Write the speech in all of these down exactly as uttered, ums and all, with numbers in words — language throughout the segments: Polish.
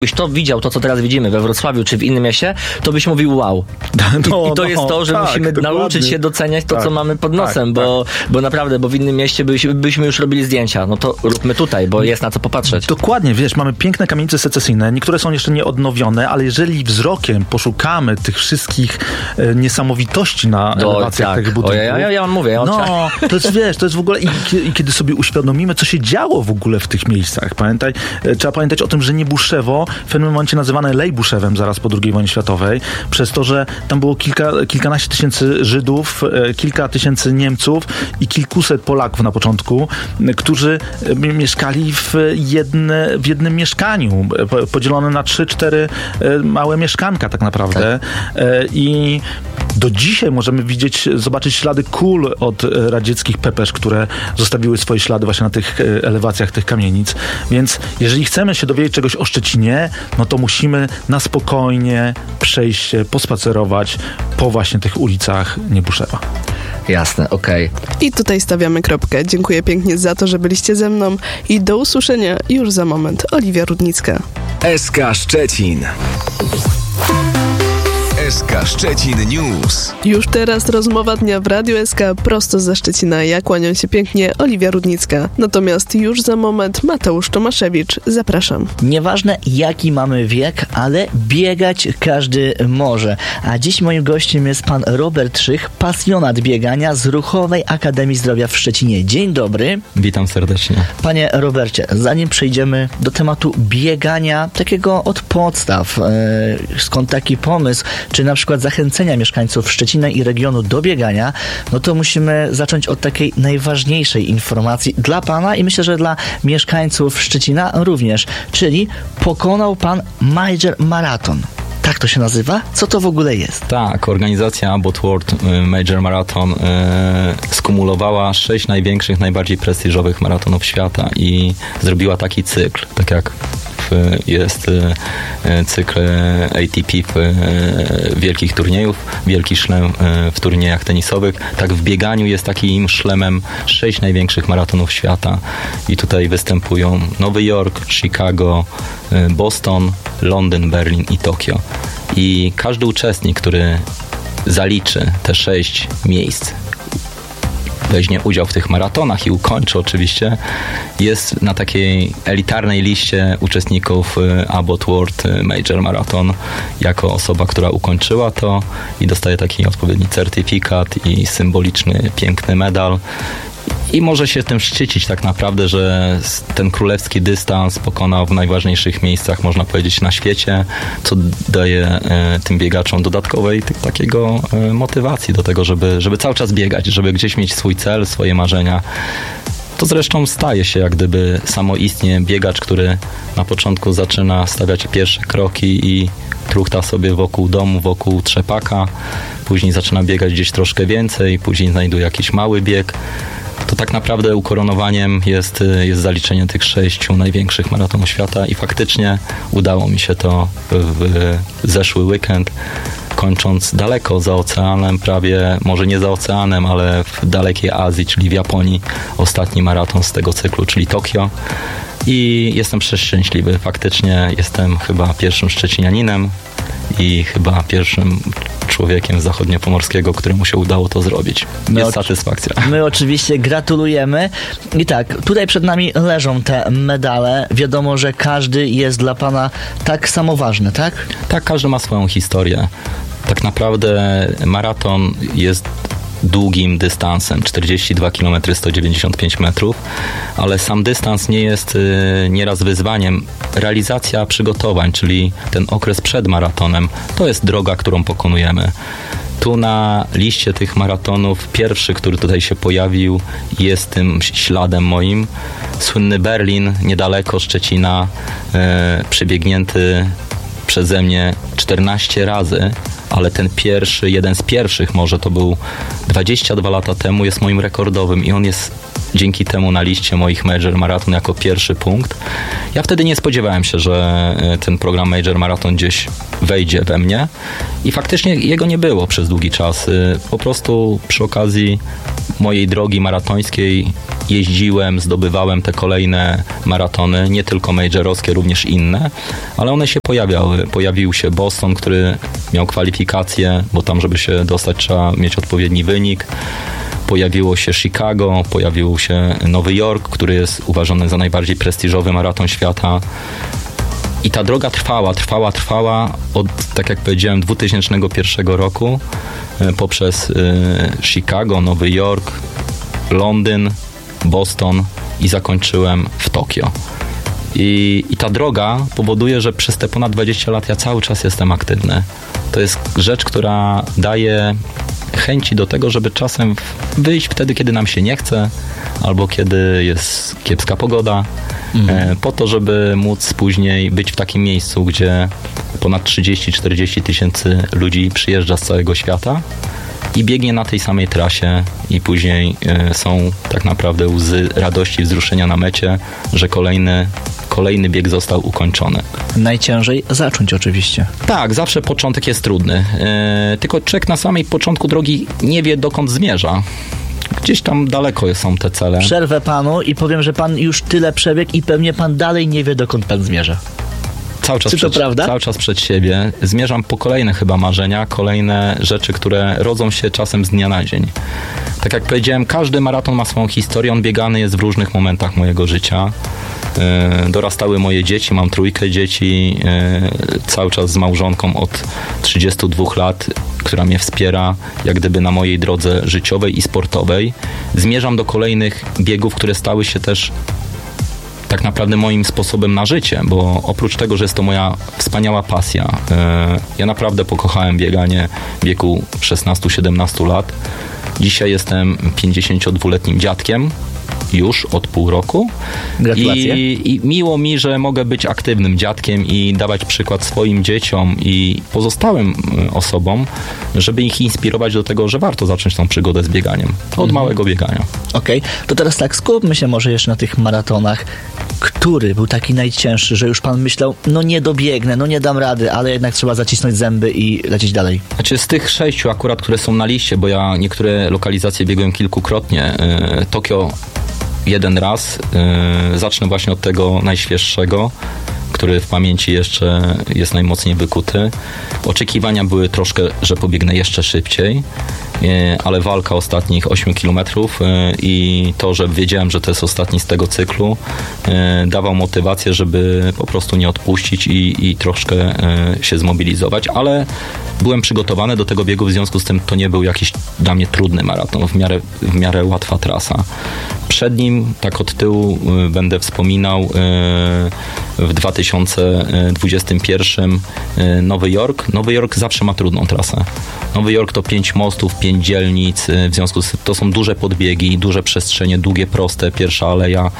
Byś to widział, to co teraz widzimy we Wrocławiu czy w innym mieście, to byś mówił wow. I, no, i to no, jest to, że tak, musimy dokładnie. nauczyć się doceniać to, tak, co mamy pod nosem, tak, bo, tak. bo naprawdę, bo w innym mieście byśmy, byśmy już robili zdjęcia. No to róbmy tutaj, bo jest na co popatrzeć. Dokładnie, wiesz, mamy piękne kamienice secesyjne, niektóre są jeszcze nie odnowione, ale jeżeli wzrokiem poszukamy tych wszystkich e, niesamowitości na Do, elewacjach tak. tych budynków. O, ja, ja, ja wam mówię. Ja no, to jest, wiesz, to jest w ogóle i, i kiedy sobie uświadomimy, co się działo w ogóle w tych miejscach. Pamiętaj, e, trzeba pamiętać o tym, że Niebuszewo w pewnym momencie nazywane Lejbuszewem zaraz po drugiej wojnie światowej, przez to, że tam było kilka, kilkanaście tysięcy Żydów, e, kilka tysięcy Niemców i kilkuset Polaków na początku, e, którzy e, mieszkali w, jedne, w jednym mieszkaniu, e, podzielone na trzy, cztery e, małe mieszkanka tak naprawdę. Tak. E, I do dzisiaj możemy widzieć, zobaczyć ślady kul od radzieckich pepesz, które zostawiły swoje ślady właśnie na tych e, elewacjach tych kamienic. Więc jeżeli chcemy się dowiedzieć czegoś o Szczecinie, no to musimy na spokojnie przejść się, pospacerować po właśnie tych ulicach Niebuszewa. Jasne, okej. Okay. I tutaj stawiamy kropkę. Dziękuję pięknie za to, że byliście ze mną i do usłyszenia już za moment. Oliwia Rudnicka. S K Szczecin. S K Szczecin News. Już teraz rozmowa dnia w Radiu S K prosto ze Szczecina. Ja kłaniam się pięknie, Oliwia Rudnicka. Natomiast już za moment Mateusz Tomaszewicz. Zapraszam. Nieważne jaki mamy wiek, ale biegać każdy może. A dziś moim gościem jest pan Robert Szych, pasjonat biegania z Ruchowej Akademii Zdrowia w Szczecinie. Dzień dobry. Witam serdecznie. Panie Robercie, zanim przejdziemy do tematu biegania, takiego od podstaw, yy, skąd taki pomysł, czy na przykład zachęcenia mieszkańców Szczecina i regionu do biegania, no to musimy zacząć od takiej najważniejszej informacji dla pana i myślę, że dla mieszkańców Szczecina również, czyli pokonał pan Major Marathon. Tak to się nazywa? Co to w ogóle jest? Tak, organizacja Abbott World Major Marathon e, skumulowała sześć największych, najbardziej prestiżowych maratonów świata i zrobiła taki cykl, tak jak jest cykl A T P w wielkich turniejów, wielki szlem w turniejach tenisowych. Tak w bieganiu jest takim szlemem sześć największych maratonów świata i tutaj występują Nowy Jork, Chicago, Boston, Londyn, Berlin i Tokio. I każdy uczestnik, który zaliczy te sześć miejsc, weźmie udział w tych maratonach i ukończy oczywiście, jest na takiej elitarnej liście uczestników Abbott World Major Marathon jako osoba, która ukończyła to i dostaje taki odpowiedni certyfikat i symboliczny, piękny medal. I może się tym szczycić tak naprawdę, że ten królewski dystans pokonał w najważniejszych miejscach, można powiedzieć, na świecie, co daje e, tym biegaczom dodatkowej t- takiego e, motywacji do tego, żeby, żeby cały czas biegać, żeby gdzieś mieć swój cel, swoje marzenia. To zresztą staje się jak gdyby samoistnie biegacz, który na początku zaczyna stawiać pierwsze kroki i truchta sobie wokół domu, wokół trzepaka, później zaczyna biegać gdzieś troszkę więcej, później znajduje jakiś mały bieg. To tak naprawdę ukoronowaniem jest, jest zaliczenie tych sześciu największych maratonów świata i faktycznie udało mi się to w zeszły weekend, kończąc daleko za oceanem, prawie może nie za oceanem, ale w dalekiej Azji, czyli w Japonii, ostatni maraton z tego cyklu, czyli Tokio. I jestem przeszczęśliwy. Faktycznie jestem chyba pierwszym szczecinianinem i chyba pierwszym człowiekiem z zachodniopomorskiego, któremu się udało to zrobić. Jest my satysfakcja. My oczywiście gratulujemy. I tak, tutaj przed nami leżą te medale. Wiadomo, że każdy jest dla pana tak samo ważny, tak? Tak, każdy ma swoją historię. Tak naprawdę maraton jest długim dystansem, czterdzieści dwa kilometry, sto dziewięćdziesiąt pięć metrów, ale sam dystans nie jest y, nieraz wyzwaniem. Realizacja przygotowań, czyli ten okres przed maratonem, to jest droga, którą pokonujemy. Tu na liście tych maratonów pierwszy, który tutaj się pojawił, jest tym śladem moim. Słynny Berlin, niedaleko Szczecina, y, przebiegnięty przeze mnie czternaście razy, ale ten pierwszy, jeden z pierwszych może to był dwadzieścia dwa lata temu, jest moim rekordowym i on jest dzięki temu na liście moich Major Marathon jako pierwszy punkt. Ja wtedy nie spodziewałem się, że ten program Major Marathon gdzieś wejdzie we mnie i faktycznie jego nie było przez długi czas. Po prostu przy okazji mojej drogi maratońskiej jeździłem, zdobywałem te kolejne maratony, nie tylko majorowskie, również inne, ale one się pojawiały. Pojawił się Boston, który miał kwalifikacje, bo tam, żeby się dostać, trzeba mieć odpowiedni wynik. Pojawiło się Chicago, pojawił się Nowy Jork, który jest uważany za najbardziej prestiżowy maraton świata. I ta droga trwała, trwała, trwała od, tak jak powiedziałem, dwa tysiące pierwszego roku poprzez y, Chicago, Nowy Jork, Londyn, Boston i zakończyłem w Tokio. I, I ta droga powoduje, że przez te ponad dwadzieścia lat ja cały czas jestem aktywny. To jest rzecz, która daje chęci do tego, żeby czasem wyjść wtedy, kiedy nam się nie chce, albo kiedy jest kiepska pogoda, mhm. po to, żeby móc później być w takim miejscu, gdzie ponad trzydzieści czterdzieści tysięcy ludzi przyjeżdża z całego świata i biegnie na tej samej trasie i później są tak naprawdę łzy radości, wzruszenia na mecie, że kolejny Kolejny bieg został ukończony. Najciężej zacząć oczywiście. Tak, zawsze początek jest trudny. Yy, tylko człowiek na samej początku drogi nie wie, dokąd zmierza. Gdzieś tam daleko są te cele. Przerwę panu i powiem, że pan już tyle przebiegł i pewnie pan dalej nie wie, dokąd pan zmierza. Cały czas, Czy to przed, prawda? cały czas przed siebie. Zmierzam po kolejne chyba marzenia, kolejne rzeczy, które rodzą się czasem z dnia na dzień. Tak jak powiedziałem, każdy maraton ma swoją historię, on biegany jest w różnych momentach mojego życia. Dorastały moje dzieci, mam trójkę dzieci, cały czas z małżonką od trzydziestu dwóch lat, która mnie wspiera jak gdyby na mojej drodze życiowej i sportowej. Zmierzam do kolejnych biegów, które stały się też tak naprawdę moim sposobem na życie, bo oprócz tego, że jest to moja wspaniała pasja, ja naprawdę pokochałem bieganie w wieku szesnastu siedemnastu lat. Dzisiaj jestem pięćdziesięciodwuletnim dziadkiem, już od pół roku. Gratulacje. I, I miło mi, że mogę być aktywnym dziadkiem i dawać przykład swoim dzieciom i pozostałym osobom, żeby ich inspirować do tego, że warto zacząć tą przygodę z bieganiem. Od mhm. małego biegania. Okej, okay. To teraz tak, skupmy się może jeszcze na tych maratonach. Który był taki najcięższy, że już pan myślał, no nie dobiegnę, no nie dam rady, ale jednak trzeba zacisnąć zęby i lecieć dalej? Znaczy z tych sześciu akurat, które są na liście, bo ja niektóre lokalizacje biegłem kilkukrotnie. Yy, Tokio jeden raz. Yy, zacznę właśnie od tego najświeższego, który w pamięci jeszcze jest najmocniej wykuty. Oczekiwania były troszkę, że pobiegnę jeszcze szybciej, ale walka ostatnich ośmiu kilometrów i to, że wiedziałem, że to jest ostatni z tego cyklu, dawał motywację, żeby po prostu nie odpuścić i, i troszkę się zmobilizować, ale byłem przygotowany do tego biegu, w związku z tym to nie był jakiś dla mnie trudny maraton, w miarę, w miarę łatwa trasa. Przed nim, tak od tyłu będę wspominał, w dwa tysiące dwudziestym pierwszym Nowy Jork. Nowy Jork zawsze ma trudną trasę. Nowy Jork to pięć mostów, pięć dzielnic, w związku z tym to są duże podbiegi, duże przestrzenie, długie, proste, pierwsza aleja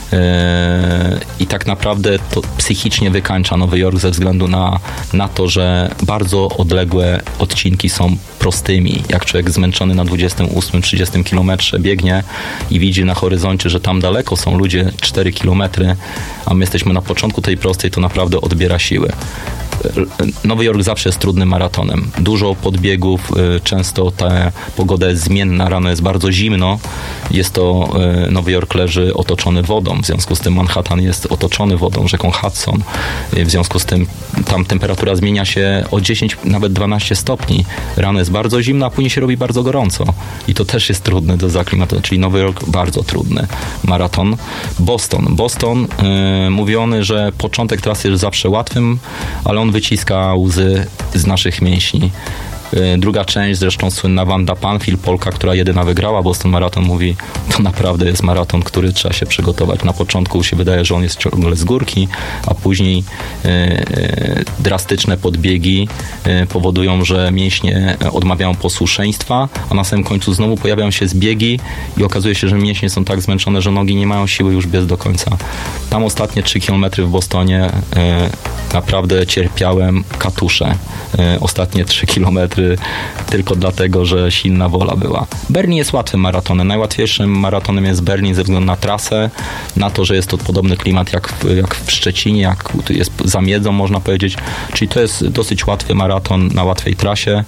i tak naprawdę to psychicznie wykańcza Nowy Jork ze względu na, na to, że bardzo odległe odcinki są prostymi. Jak człowiek zmęczony na dwudziestym ósmym trzydziestym kilometrze biegnie i widzi na horyzoncie, że tam daleko są ludzie cztery kilometry, a my jesteśmy na początku tej prostej, to naprawdę odbiera siły. Nowy Jork zawsze jest trudnym maratonem. Dużo podbiegów, często ta pogoda jest zmienna, rano jest bardzo zimno. Jest to, Nowy Jork leży otoczony wodą, w związku z tym Manhattan jest otoczony wodą, rzeką Hudson. W związku z tym tam temperatura zmienia się o dziesięć, nawet dwanaście stopni. Rano jest bardzo zimno, a później się robi bardzo gorąco. I to też jest trudne do zaklimatowania, czyli Nowy Jork bardzo trudny maraton. Boston. Boston, yy, mówiony, że początek trasy jest zawsze łatwym, ale on wyciska łzy z naszych mięśni. Druga część, zresztą słynna Wanda Panfil, Polka, która jedyna wygrała Boston Marathon, mówi, to naprawdę jest maraton, który trzeba się przygotować. Na początku się wydaje, że on jest ciągle z górki, a później e, e, drastyczne podbiegi e, powodują, że mięśnie odmawiają posłuszeństwa, a na samym końcu znowu pojawiają się zbiegi i okazuje się, że mięśnie są tak zmęczone, że nogi nie mają siły już biec do końca. Tam ostatnie trzy kilometry w Bostonie e, naprawdę cierpiałem katusze. E, ostatnie trzy kilometry czy tylko dlatego, że silna wola była. Berlin jest łatwym maratonem. Najłatwiejszym maratonem jest Berlin ze względu na trasę, na to, że jest to podobny klimat jak w, jak w Szczecinie, jak jest za Miedzą, można powiedzieć. Czyli to jest dosyć łatwy maraton na łatwej trasie.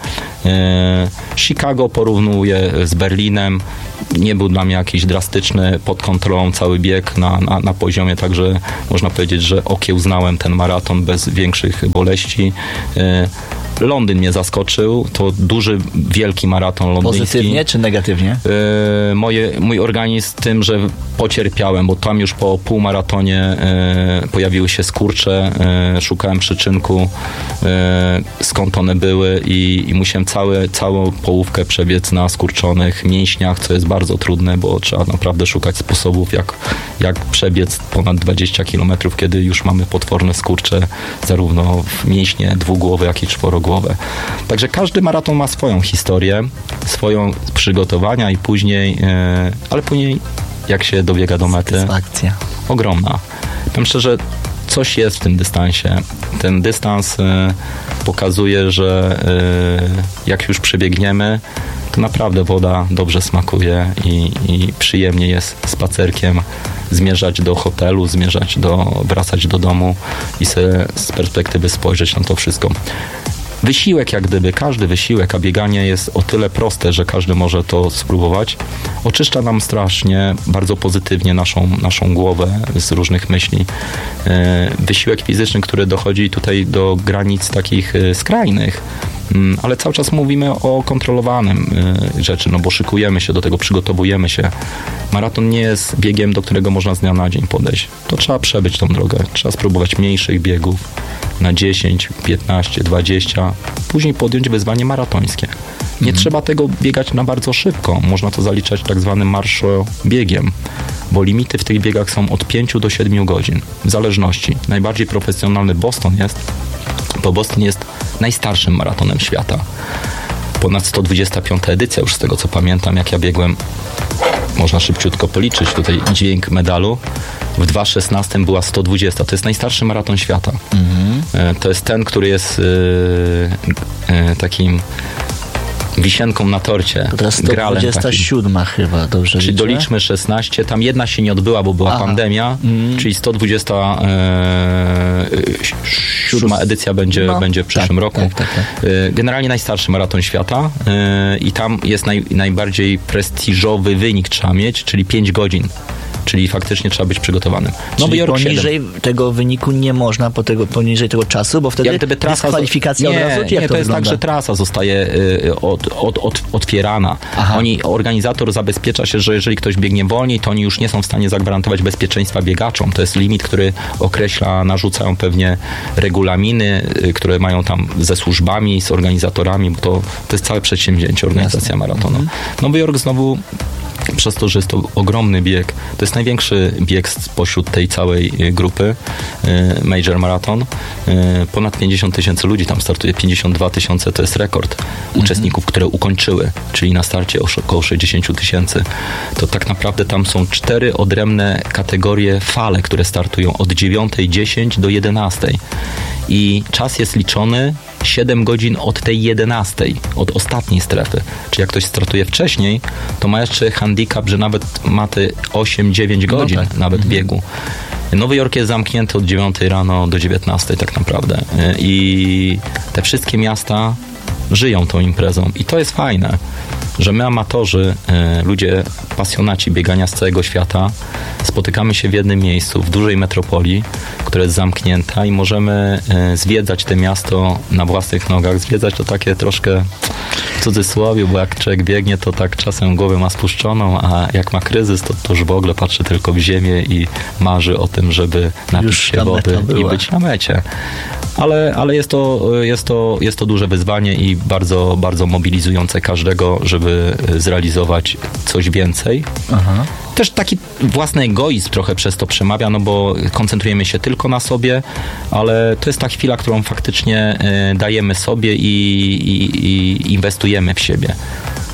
Chicago porównuję z Berlinem. Nie był dla mnie jakiś drastyczny, pod kontrolą cały bieg na, na, na poziomie, także można powiedzieć, że okiełznałem ten maraton bez większych boleści. Londyn mnie zaskoczył. To duży, wielki maraton londyński. Pozytywnie czy negatywnie? Yy, moje, mój organizm tym, że pocierpiałem, bo tam już po półmaratonie yy, pojawiły się skurcze. Yy, szukałem przyczynku, yy, skąd one były i, i musiałem całe, całą połówkę przebiec na skurczonych mięśniach, co jest bardzo trudne, bo trzeba naprawdę szukać sposobów, jak, jak przebiec ponad dwadzieścia kilometrów, kiedy już mamy potworne skurcze, zarówno w mięśnie dwugłowe, jak i czworogłowe. Także każdy maraton ma swoją historię, swoją przygotowania i później, yy, ale później jak się dobiega do mety, satysfakcja ogromna. Powiem szczerze, coś jest w tym dystansie. Ten dystans yy, pokazuje, że yy, jak już przebiegniemy, to naprawdę woda dobrze smakuje i, i przyjemnie jest spacerkiem zmierzać do hotelu, zmierzać do, wracać do domu i sobie z perspektywy spojrzeć na to wszystko. Wysiłek jak gdyby, każdy wysiłek, a bieganie jest o tyle proste, że każdy może to spróbować. Oczyszcza nam strasznie, bardzo pozytywnie naszą, naszą głowę z różnych myśli. Wysiłek fizyczny, który dochodzi tutaj do granic takich skrajnych, ale cały czas mówimy o kontrolowanym rzeczy, no bo szykujemy się do tego, przygotowujemy się. Maraton nie jest biegiem, do którego można z dnia na dzień podejść. To trzeba przebyć tą drogę. Trzeba spróbować mniejszych biegów na dziesięć, piętnaście, dwadzieścia. Później podjąć wyzwanie maratońskie. Nie mhm. trzeba tego biegać na bardzo szybko. Można to zaliczać tak zwanym marszobiegiem, bo limity w tych biegach są od pięciu do siedmiu godzin. W zależności. Najbardziej profesjonalny Boston jest, bo Boston jest najstarszym maratonem świata. Ponad sto dwudziesta piąta edycja już z tego co pamiętam, jak ja biegłem, można szybciutko policzyć tutaj dźwięk medalu. W dwa tysiące szesnastym była sto dwudziesta. To jest najstarszy maraton świata. Mhm. To jest ten, który jest yy, yy, takim wisienką na torcie. To teraz sto dwudziesta siódma chyba, dobrze Czyli liczę? doliczmy szesnaście. Tam jedna się nie odbyła, bo była Aha. pandemia, mm. czyli sto dwudziesta siódma edycja będzie, no, będzie w przyszłym tak, roku. Tak, tak, tak. Generalnie najstarszy maraton świata i tam jest naj, najbardziej prestiżowy wynik trzeba mieć, czyli pięć godzin. Czyli faktycznie trzeba być przygotowanym. Czyli poniżej siedem. Tego wyniku nie można, po tego, poniżej tego czasu, bo wtedy gdyby trasa dyskwalifikacja nie, od razu? Jak nie, to, to jest wygląda? tak, że trasa zostaje y, od, od, od, otwierana. Aha. Oni, organizator zabezpiecza się, że jeżeli ktoś biegnie wolniej, to oni już nie są w stanie zagwarantować bezpieczeństwa biegaczom. To jest limit, który określa, narzucają pewnie regulaminy, y, które mają tam ze służbami, z organizatorami, bo to, to jest całe przedsięwzięcie, organizacja Jasne. maratonu. Mhm. Nowy Jork znowu przez to, że jest to ogromny bieg, to jest największy bieg spośród tej całej grupy Major Marathon. Ponad pięćdziesiąt tysięcy ludzi tam startuje, pięćdziesiąt dwa tysiące to jest rekord mhm. uczestników, które ukończyły, czyli na starcie około sześćdziesiąt tysięcy. To tak naprawdę tam są cztery odrębne kategorie fale, które startują od dziewiątej dziesięć do jedenastej. I czas jest liczony siedem godzin od tej jedenastej, od ostatniej strefy. Czyli jak ktoś startuje wcześniej, to ma jeszcze handicap, że nawet ma te osiem dziewięć godzin no tak. nawet mhm. biegu. Nowy Jork jest zamknięty od dziewiątej rano do dziewiętnastej tak naprawdę. I te wszystkie miasta żyją tą imprezą. I to jest fajne, że my amatorzy, ludzie pasjonaci biegania z całego świata, spotykamy się w jednym miejscu, w dużej metropolii, która jest zamknięta i możemy zwiedzać to miasto na własnych nogach. Zwiedzać to takie troszkę w cudzysłowie, bo jak człowiek biegnie, to tak czasem głowę ma spuszczoną, a jak ma kryzys, to, to już w ogóle patrzy tylko w ziemię i marzy o tym, żeby napić już się wody i być na mecie. Ale, ale jest, to, jest, to, jest to duże wyzwanie i bardzo, bardzo mobilizujące każdego, żeby zrealizować coś więcej. Aha. Też taki własny egoizm trochę przez to przemawia, no bo koncentrujemy się tylko na sobie, ale to jest ta chwila, którą faktycznie dajemy sobie i, i, i inwestujemy w siebie.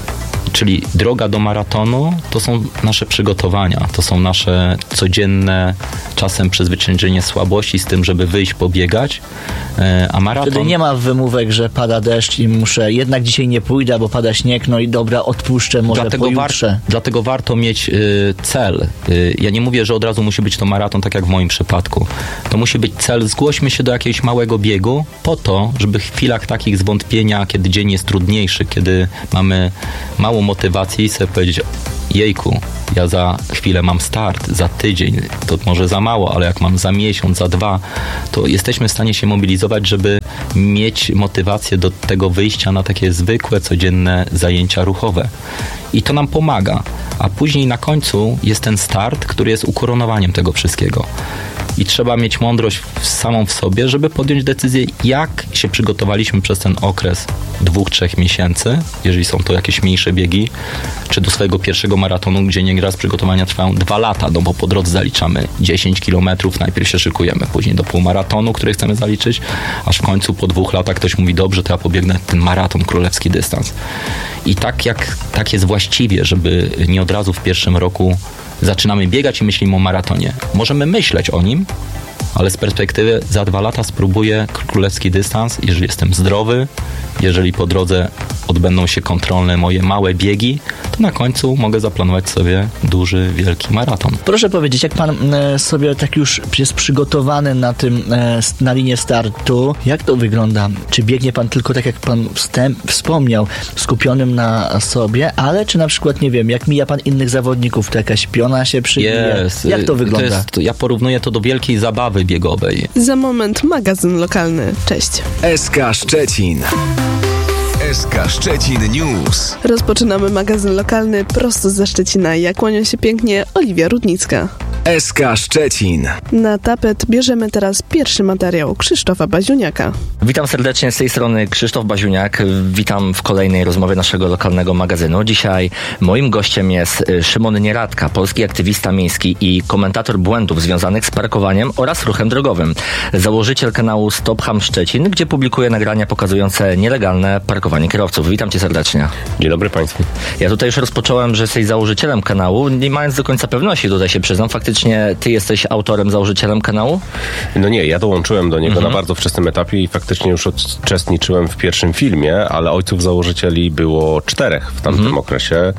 Czyli droga do maratonu to są nasze przygotowania, to są nasze codzienne, czasem przezwyciężenie słabości z tym, żeby wyjść, pobiegać, a maraton... Wtedy nie ma wymówek, że pada deszcz i muszę, jednak dzisiaj nie pójdę, bo pada śnieg, no i dobra, odpuszczę, może dlatego pojutrze. War, dlatego warto mieć y, cel. Y, ja nie mówię, że od razu musi być to maraton, tak jak w moim przypadku. To musi być cel, zgłośmy się do jakiegoś małego biegu po to, żeby w chwilach takich zwątpienia, kiedy dzień jest trudniejszy, kiedy mamy małą motywację i sobie powiedzieć, jejku, ja za chwilę mam start, za tydzień, to może za mało, ale jak mam za miesiąc, za dwa, to jesteśmy w stanie się mobilizować, żeby mieć motywację do tego wyjścia na takie zwykłe, codzienne zajęcia ruchowe. I to nam pomaga. A później na końcu jest ten start, który jest ukoronowaniem tego wszystkiego. I trzeba mieć mądrość samą w sobie, żeby podjąć decyzję, jak się przygotowaliśmy przez ten okres dwóch, trzech miesięcy, jeżeli są to jakieś mniejsze biegi, czy do swojego pierwszego maratonu, gdzie nieraz przygotowania trwają dwa lata, no bo po drodze zaliczamy dziesięć kilometrów, najpierw się szykujemy, później do półmaratonu, który chcemy zaliczyć, aż w końcu po dwóch latach ktoś mówi, dobrze, to ja pobiegnę ten maraton, królewski dystans. I tak jak tak jest właściwie, żeby nie od razu w pierwszym roku zaczynamy biegać i myślimy o maratonie. Możemy myśleć o nim, ale z perspektywy za dwa lata spróbuję królewski dystans, jeżeli jestem zdrowy, jeżeli po drodze odbędą się kontrolne moje małe biegi, to na końcu mogę zaplanować sobie duży, wielki maraton. Proszę powiedzieć, jak pan e, sobie tak już jest przygotowany na tym, e, na linię startu, jak to wygląda? Czy biegnie pan tylko tak, jak pan wstęp, wspomniał, skupionym na sobie, ale czy na przykład, nie wiem, jak mija pan innych zawodników, to jakaś piona się przybije? Yes. Jak to wygląda? To jest, ja porównuję to do wielkiej zabawy biegowej. Za moment magazyn lokalny. Cześć. S K Szczecin. S K Szczecin News. Rozpoczynamy magazyn lokalny prosto ze Szczecina. Ja kłaniam się pięknie, Oliwia Rudnicka. S K Szczecin. Na tapet bierzemy teraz pierwszy materiał Krzysztofa Baziuniaka. Witam serdecznie z tej strony Krzysztof Baziuniak. Witam w kolejnej rozmowie naszego lokalnego magazynu. Dzisiaj moim gościem jest Szymon Nieradka, polski aktywista miejski i komentator błędów związanych z parkowaniem oraz ruchem drogowym. Założyciel kanału Stop Ham Szczecin, gdzie publikuje nagrania pokazujące nielegalne parkowanie kierowców. Witam cię serdecznie. Dzień dobry państwu. Ja tutaj już rozpocząłem, że jesteś założycielem kanału, nie mając do końca pewności, tutaj się przyznam. Faktycznie ty jesteś autorem, założycielem kanału? No nie, ja dołączyłem do niego Mhm. na bardzo wczesnym etapie i faktycznie już uczestniczyłem w pierwszym filmie, ale ojców założycieli było czterech w tamtym Mhm. okresie.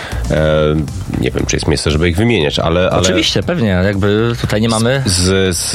E, nie wiem, czy jest miejsce, żeby ich wymieniać, ale... ale Oczywiście, pewnie, jakby tutaj nie mamy... Z, z,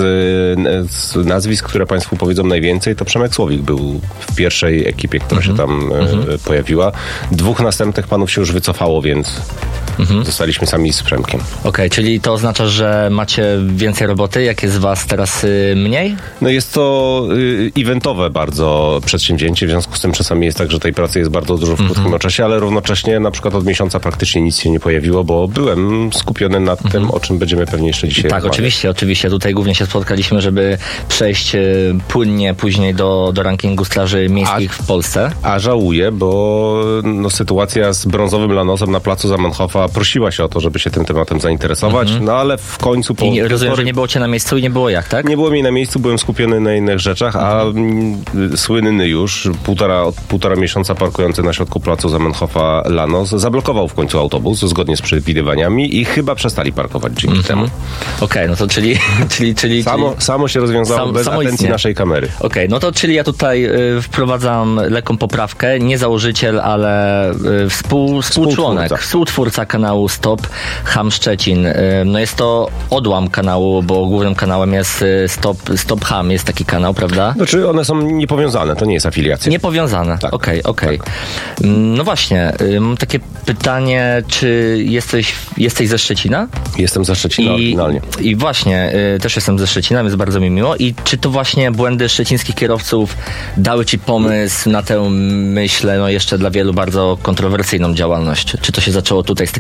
z nazwisk, które państwu powiedzą najwięcej, to Przemek Słowik był w pierwszej ekipie, która Mhm. się tam Mhm. e, pojawiła. Dwóch następnych panów się już wycofało, więc Mhm. zostaliśmy sami z Przemkiem. Okej, okay, czyli to oznacza, że macie więcej roboty, jak jest was teraz y, mniej? No jest to y, eventowe bardzo przedsięwzięcie, w związku z tym czasami jest tak, że tej pracy jest bardzo dużo w krótkim Mhm. czasie, ale równocześnie na przykład od miesiąca praktycznie nic się nie pojawiło, bo byłem skupiony nad Mhm. tym, o czym będziemy pewnie jeszcze dzisiaj Tak, rozmawiać. oczywiście, oczywiście. Tutaj głównie się spotkaliśmy, żeby przejść y, płynnie później do, do rankingu straży miejskich A- w Polsce. A żałuję, bo no, sytuacja z brązowym lanosem na placu Zamenhofa prosiła się o to, żeby się tym tematem zainteresować, no ale w końcu... Po I nie, rozumiem, że nie było cię na miejscu i nie było jak, tak? Nie było mnie na miejscu, byłem skupiony na innych rzeczach, a mm, słynny już półtora, półtora miesiąca parkujący na środku placu Zamenhofa Lanos zablokował w końcu autobus zgodnie z przewidywaniami i chyba przestali parkować dzięki temu. Okej, okay, no to czyli... czyli, czyli, Samo, czyli... samo się rozwiązało Sam- bez samoistnie. atencji naszej kamery. Okej, okay, no to czyli ja tutaj y, wprowadzam lekką poprawkę, nie założyciel, ale y, współ, współczłonek, Współtwórca. współtwórca kanału Stop Ham Szczecin. Y, no jest to odłam kanału, bo głównym kanałem jest y, Stop, Stop Ham, jest taki kanał, prawda? Znaczy one są niepowiązane, to nie jest afiliacja. Niepowiązane. Tak. Okej, okej. No właśnie, y, mam takie pytanie, czy jesteś, jesteś ze Szczecina? Jestem ze Szczecina oryginalnie. I właśnie, y, też jestem ze Szczecina, więc bardzo mi miło. I czy to właśnie błędy szczecińskich kierowców dały ci pomysł na tę, myślę, no jeszcze dla wielu bardzo kontrowersyjną działalność? Czy to się zaczęło tutaj stricte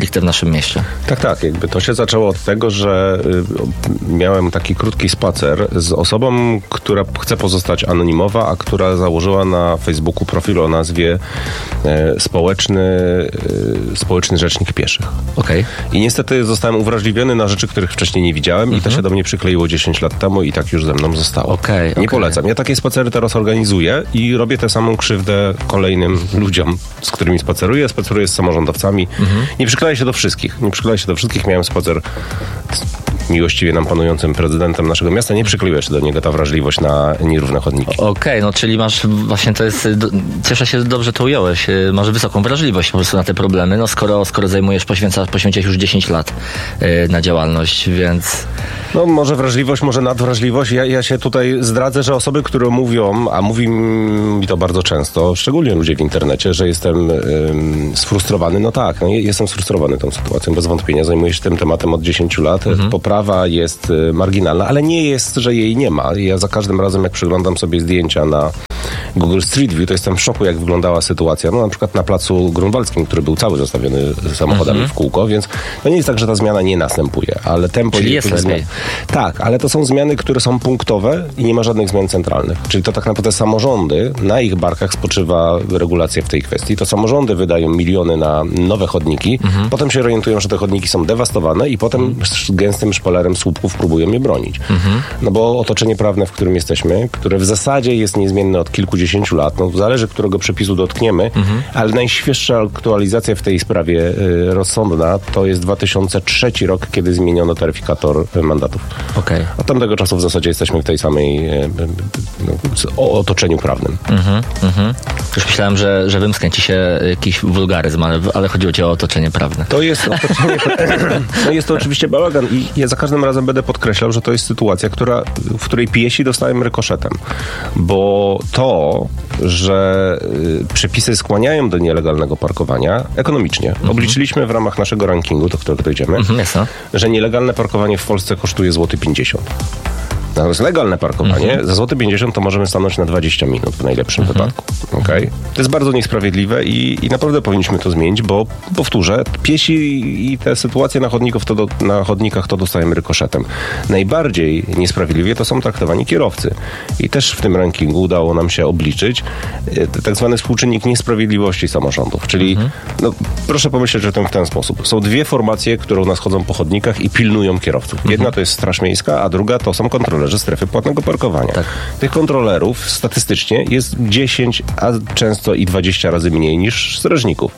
stricte w naszym mieście. Tak, tak. Jakby to się zaczęło od tego, że y, miałem taki krótki spacer z osobą, która chce pozostać anonimowa, a która założyła na Facebooku profil o nazwie y, społeczny, y, społeczny rzecznik pieszych. Okej. I niestety zostałem uwrażliwiony na rzeczy, których wcześniej nie widziałem mhm. i to się do mnie przykleiło dziesięć lat temu i tak już ze mną zostało. Okay, nie okay. polecam. Ja takie spacery teraz organizuję i robię tę samą krzywdę kolejnym ludziom, z którymi spaceruję. Spaceruję z samorządowcami. Mhm. Nie przykleję się do wszystkich. Nie przykleję się do wszystkich. Miałem spacer miłościwie nam panującym prezydentem naszego miasta. Nie przykleiła się do niego ta wrażliwość na nierówne chodniki. Okej, okay, no czyli masz właśnie to jest, do, cieszę się, że dobrze to ująłeś, masz wysoką wrażliwość po prostu na te problemy, no skoro, skoro zajmujesz, poświęcasz, poświęciłeś już dziesięć lat yy, na działalność, więc... No może wrażliwość, może nadwrażliwość. Ja, ja się tutaj zdradzę, że osoby, które mówią, a mówi mi to bardzo często, szczególnie ludzie w internecie, że jestem ym, sfrustrowany. No tak, no, jestem sfrustrowany tą sytuacją, bez wątpienia. Zajmuję się tym tematem od dziesięciu lat. Mhm. Poprawa jest y, marginalna, ale nie jest, że jej nie ma. Ja za każdym razem, jak przeglądam sobie zdjęcia na Google Street View, to jestem w szoku, jak wyglądała sytuacja. No na przykład na placu Grunwaldzkim, który był cały zastawiony samochodami mhm. w kółko, więc to nie jest tak, że ta zmiana nie następuje, ale tempo... Czyli jest lepiej. Tak, ale to są zmiany, które są punktowe i nie ma żadnych zmian centralnych. Czyli to tak naprawdę samorządy, na ich barkach spoczywa regulacja w tej kwestii. To samorządy wydają miliony na nowe chodniki, mhm. potem się orientują, że te chodniki są dewastowane i potem mhm. z gęstym szpalerem słupków próbują je bronić. Mhm. No bo otoczenie prawne, w którym jesteśmy, które w zasadzie jest niezmienne od kilkudziesięciu lat, no zależy, którego przepisu dotkniemy, mhm. ale najświeższa aktualizacja w tej sprawie y, rozsądna to jest dwa tysiące trzeci rok, kiedy zmieniono taryfikator mandatów. Okay. Od tamtego czasu w zasadzie jesteśmy w tej samej y, y, no, otoczeniu prawnym. Mhm, mhm. Już myślałem, że, że wymsknę ci się jakiś wulgaryzm, ale, ale chodziło ci o otoczenie prawne. To jest otoczenie no jest to oczywiście bałagan i ja za każdym razem będę podkreślał, że to jest sytuacja, która, w której piesi dostałem rykoszetem. Bo to, że y, przepisy skłaniają do nielegalnego parkowania ekonomicznie. Mhm. Obliczyliśmy w ramach naszego rankingu, do którego dojdziemy, mhm, że nielegalne parkowanie w Polsce kosztuje złoty pięćdziesiąt. Natomiast legalne parkowanie, mhm. za złoty pięćdziesiąt to możemy stanąć na dwadzieścia minut w najlepszym mhm. wypadku. Okay? To jest bardzo niesprawiedliwe i, i naprawdę powinniśmy to zmienić, bo powtórzę, piesi i te sytuacje na, chodników to do, na chodnikach to dostajemy rykoszetem. Najbardziej niesprawiedliwie to są traktowani kierowcy. I też w tym rankingu udało nam się obliczyć tak zwany współczynnik niesprawiedliwości samorządów. Czyli mhm. no, proszę pomyśleć o tym w ten sposób. Są dwie formacje, które u nas chodzą po chodnikach i pilnują kierowców. Jedna mhm. to jest Straż Miejska, a druga to są kontrolerzy strefy płatnego parkowania. Tak. Tych kontrolerów statystycznie jest dziesięć, a często i dwadzieścia razy mniej niż strażników.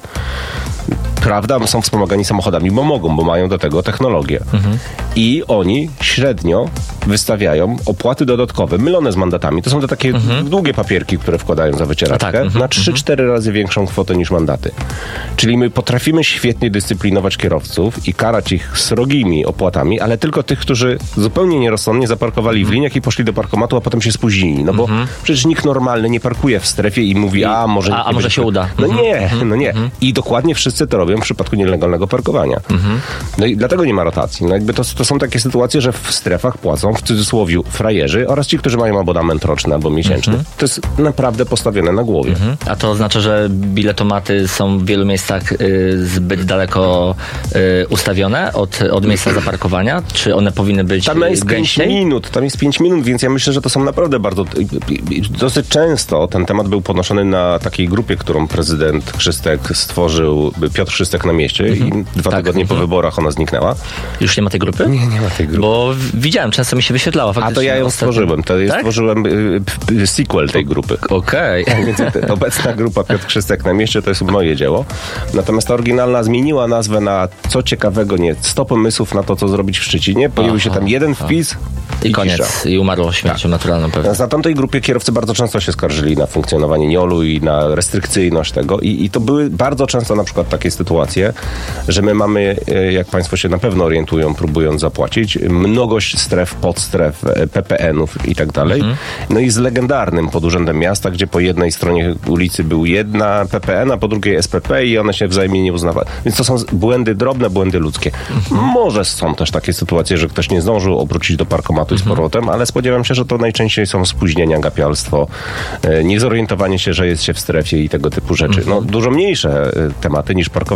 Prawda, są wspomagani samochodami, bo mogą, bo mają do tego technologię. Mhm. I oni średnio wystawiają opłaty dodatkowe, mylone z mandatami. To są te takie mhm. długie papierki, które wkładają za wycieraczkę, tak. mhm. na trzy cztery razy większą kwotę niż mandaty. Czyli my potrafimy świetnie dyscyplinować kierowców i karać ich srogimi opłatami, ale tylko tych, którzy zupełnie nierozsądnie zaparkowali w liniach i poszli do parkomatu, a potem się spóźnili. No bo mhm. przecież nikt normalny nie parkuje w strefie i mówi, a może... A, a może się uda. No mhm. nie, no nie. Mhm. I dokładnie wszyscy to robią w przypadku nielegalnego parkowania. Mhm. No i dlatego nie ma rotacji. No jakby to, to są takie sytuacje, że w strefach płacą w cudzysłowie frajerzy oraz ci, którzy mają abonament roczny albo miesięczny. Mhm. To jest naprawdę postawione na głowie. Mhm. A to oznacza, że biletomaty są w wielu miejscach y, zbyt daleko y, ustawione od, od miejsca zaparkowania? Czy one powinny być tam jest gęściej? pięć minut, tam jest pięć minut, więc ja myślę, że to są naprawdę bardzo... Dosyć często ten temat był podnoszony na takiej grupie, którą prezydent Chrzystek stworzył, Piotr Chrzystek na mieście mhm. i dwa tak. tygodnie po wyborach ona zniknęła. Już nie ma tej grupy? Nie, nie ma tej grupy. Bo widziałem, często mi się wyświetlała faktycznie. A to ja ją ostatnio stworzyłem. To jest, tak? Stworzyłem y, y, sequel tej grupy. Okej. Okay. Więc obecna grupa Piotr Chrzystek na mieście to jest moje dzieło. Natomiast ta oryginalna zmieniła nazwę na co ciekawego, nie, sto pomysłów na to, co zrobić w Szczecinie. Pojawił się tam jeden wpis i, i koniec. Cisza. I umarło śmiercią tak. naturalną pewnie. Na tamtej grupie kierowcy bardzo często się skarżyli na funkcjonowanie niolu i na restrykcyjność tego. I, i to były bardzo często na przykład takie sytuacje, że my mamy, jak państwo się na pewno orientują, próbując zapłacić, mnogość stref, podstref, P P N-ów i tak dalej. Mhm. No i z legendarnym pod Urzędem Miasta, gdzie po jednej stronie ulicy był jedna P P N, a po drugiej S P P i one się wzajemnie nie uznawały. Więc to są błędy, drobne błędy ludzkie. Mhm. Może są też takie sytuacje, że ktoś nie zdążył obrócić do parkomatu mhm. z powrotem, ale spodziewam się, że to najczęściej są spóźnienia, gapialstwo, niezorientowanie się, że jest się w strefie i tego typu rzeczy. Mhm. No, dużo mniejsze tematy niż parkowanie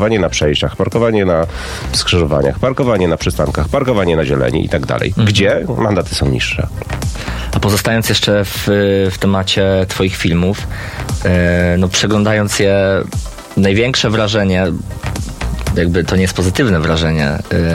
parkowanie na przejściach, parkowanie na skrzyżowaniach, parkowanie na przystankach, parkowanie na zieleni i tak dalej. Mhm. Gdzie mandaty są niższe. A pozostając jeszcze w, w temacie twoich filmów, e, no przeglądając je, największe wrażenie, jakby to nie jest pozytywne wrażenie,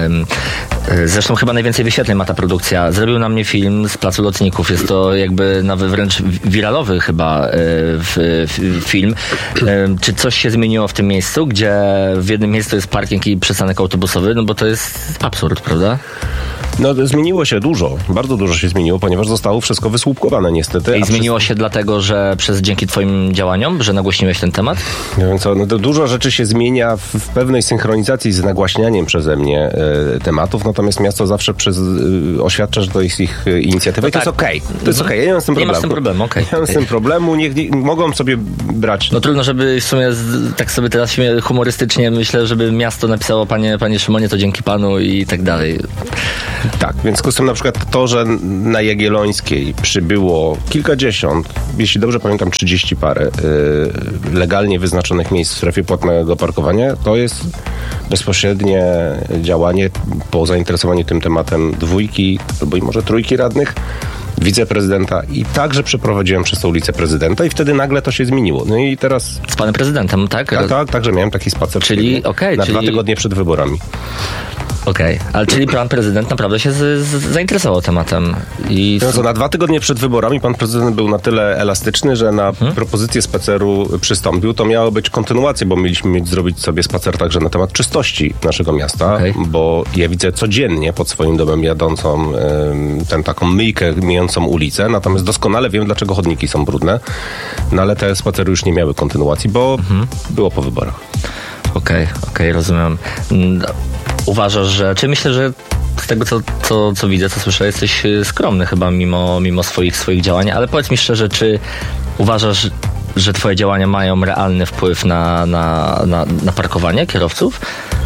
zresztą chyba najwięcej wyświetleń ma ta produkcja. Zrobił na mnie film z Placu Lotników. Jest to jakby nawet wręcz wiralowy chyba w, w, film. Czy coś się zmieniło w tym miejscu, gdzie w jednym miejscu jest parking i przystanek autobusowy? No bo to jest absurd, prawda? No zmieniło się dużo, bardzo dużo się zmieniło, ponieważ zostało wszystko wysłupkowane niestety. I zmieniło przez... się dlatego, że przez dzięki twoim działaniom, że nagłośniłeś ten temat? Nie wiem co, no to dużo rzeczy się zmienia w, w pewnej synchronizacji z nagłaśnianiem przeze mnie e, tematów, natomiast miasto zawsze przez, e, oświadcza, że to jest ich e, inicjatywa no i to tak. jest okej. Okay. To jest okej, okay. Ja nie mam z tym problemu. Nie mam z tym problemu, okej. Okay. Nie mam z tym problemu, niech, nie, mogą sobie brać... No trudno, żeby w sumie, z, tak sobie teraz humorystycznie myślę, żeby miasto napisało, panie, panie Szymonie, to dzięki panu i tak dalej. Tak, więc w związku z tym na przykład to, że na Jagiellońskiej przybyło kilkadziesiąt, jeśli dobrze pamiętam trzydzieści parę yy, legalnie wyznaczonych miejsc w strefie płatnego parkowania, to jest bezpośrednie działanie po zainteresowaniu tym tematem dwójki, albo i może trójki radnych, wiceprezydenta i także przeprowadziłem przez tę ulicę prezydenta i wtedy nagle to się zmieniło. No i teraz... Z panem prezydentem, tak? Tak, tak, także miałem taki spacer. Czyli, okej. Okay, na czyli... dwa tygodnie przed wyborami. Okej, okay. Ale czyli pan prezydent naprawdę się z, z, zainteresował tematem. I... No co, na dwa tygodnie przed wyborami pan prezydent był na tyle elastyczny, że na hmm? propozycję spaceru przystąpił. To miało być kontynuacja, bo mieliśmy mieć zrobić sobie spacer także na temat czystości naszego miasta, okay. bo ja widzę codziennie pod swoim domem jadącą tę taką myjkę myjącą ulicę, natomiast doskonale wiem, dlaczego chodniki są brudne, no ale te spacery już nie miały kontynuacji, bo hmm. było po wyborach. Okej, okay, okej, okay, rozumiem. Uważasz, że... Czy myślę, że z tego, co, co, co widzę, co słyszę, jesteś skromny chyba mimo, mimo swoich, swoich działań, ale powiedz mi szczerze, czy uważasz, że twoje działania mają realny wpływ na, na, na, na parkowanie kierowców?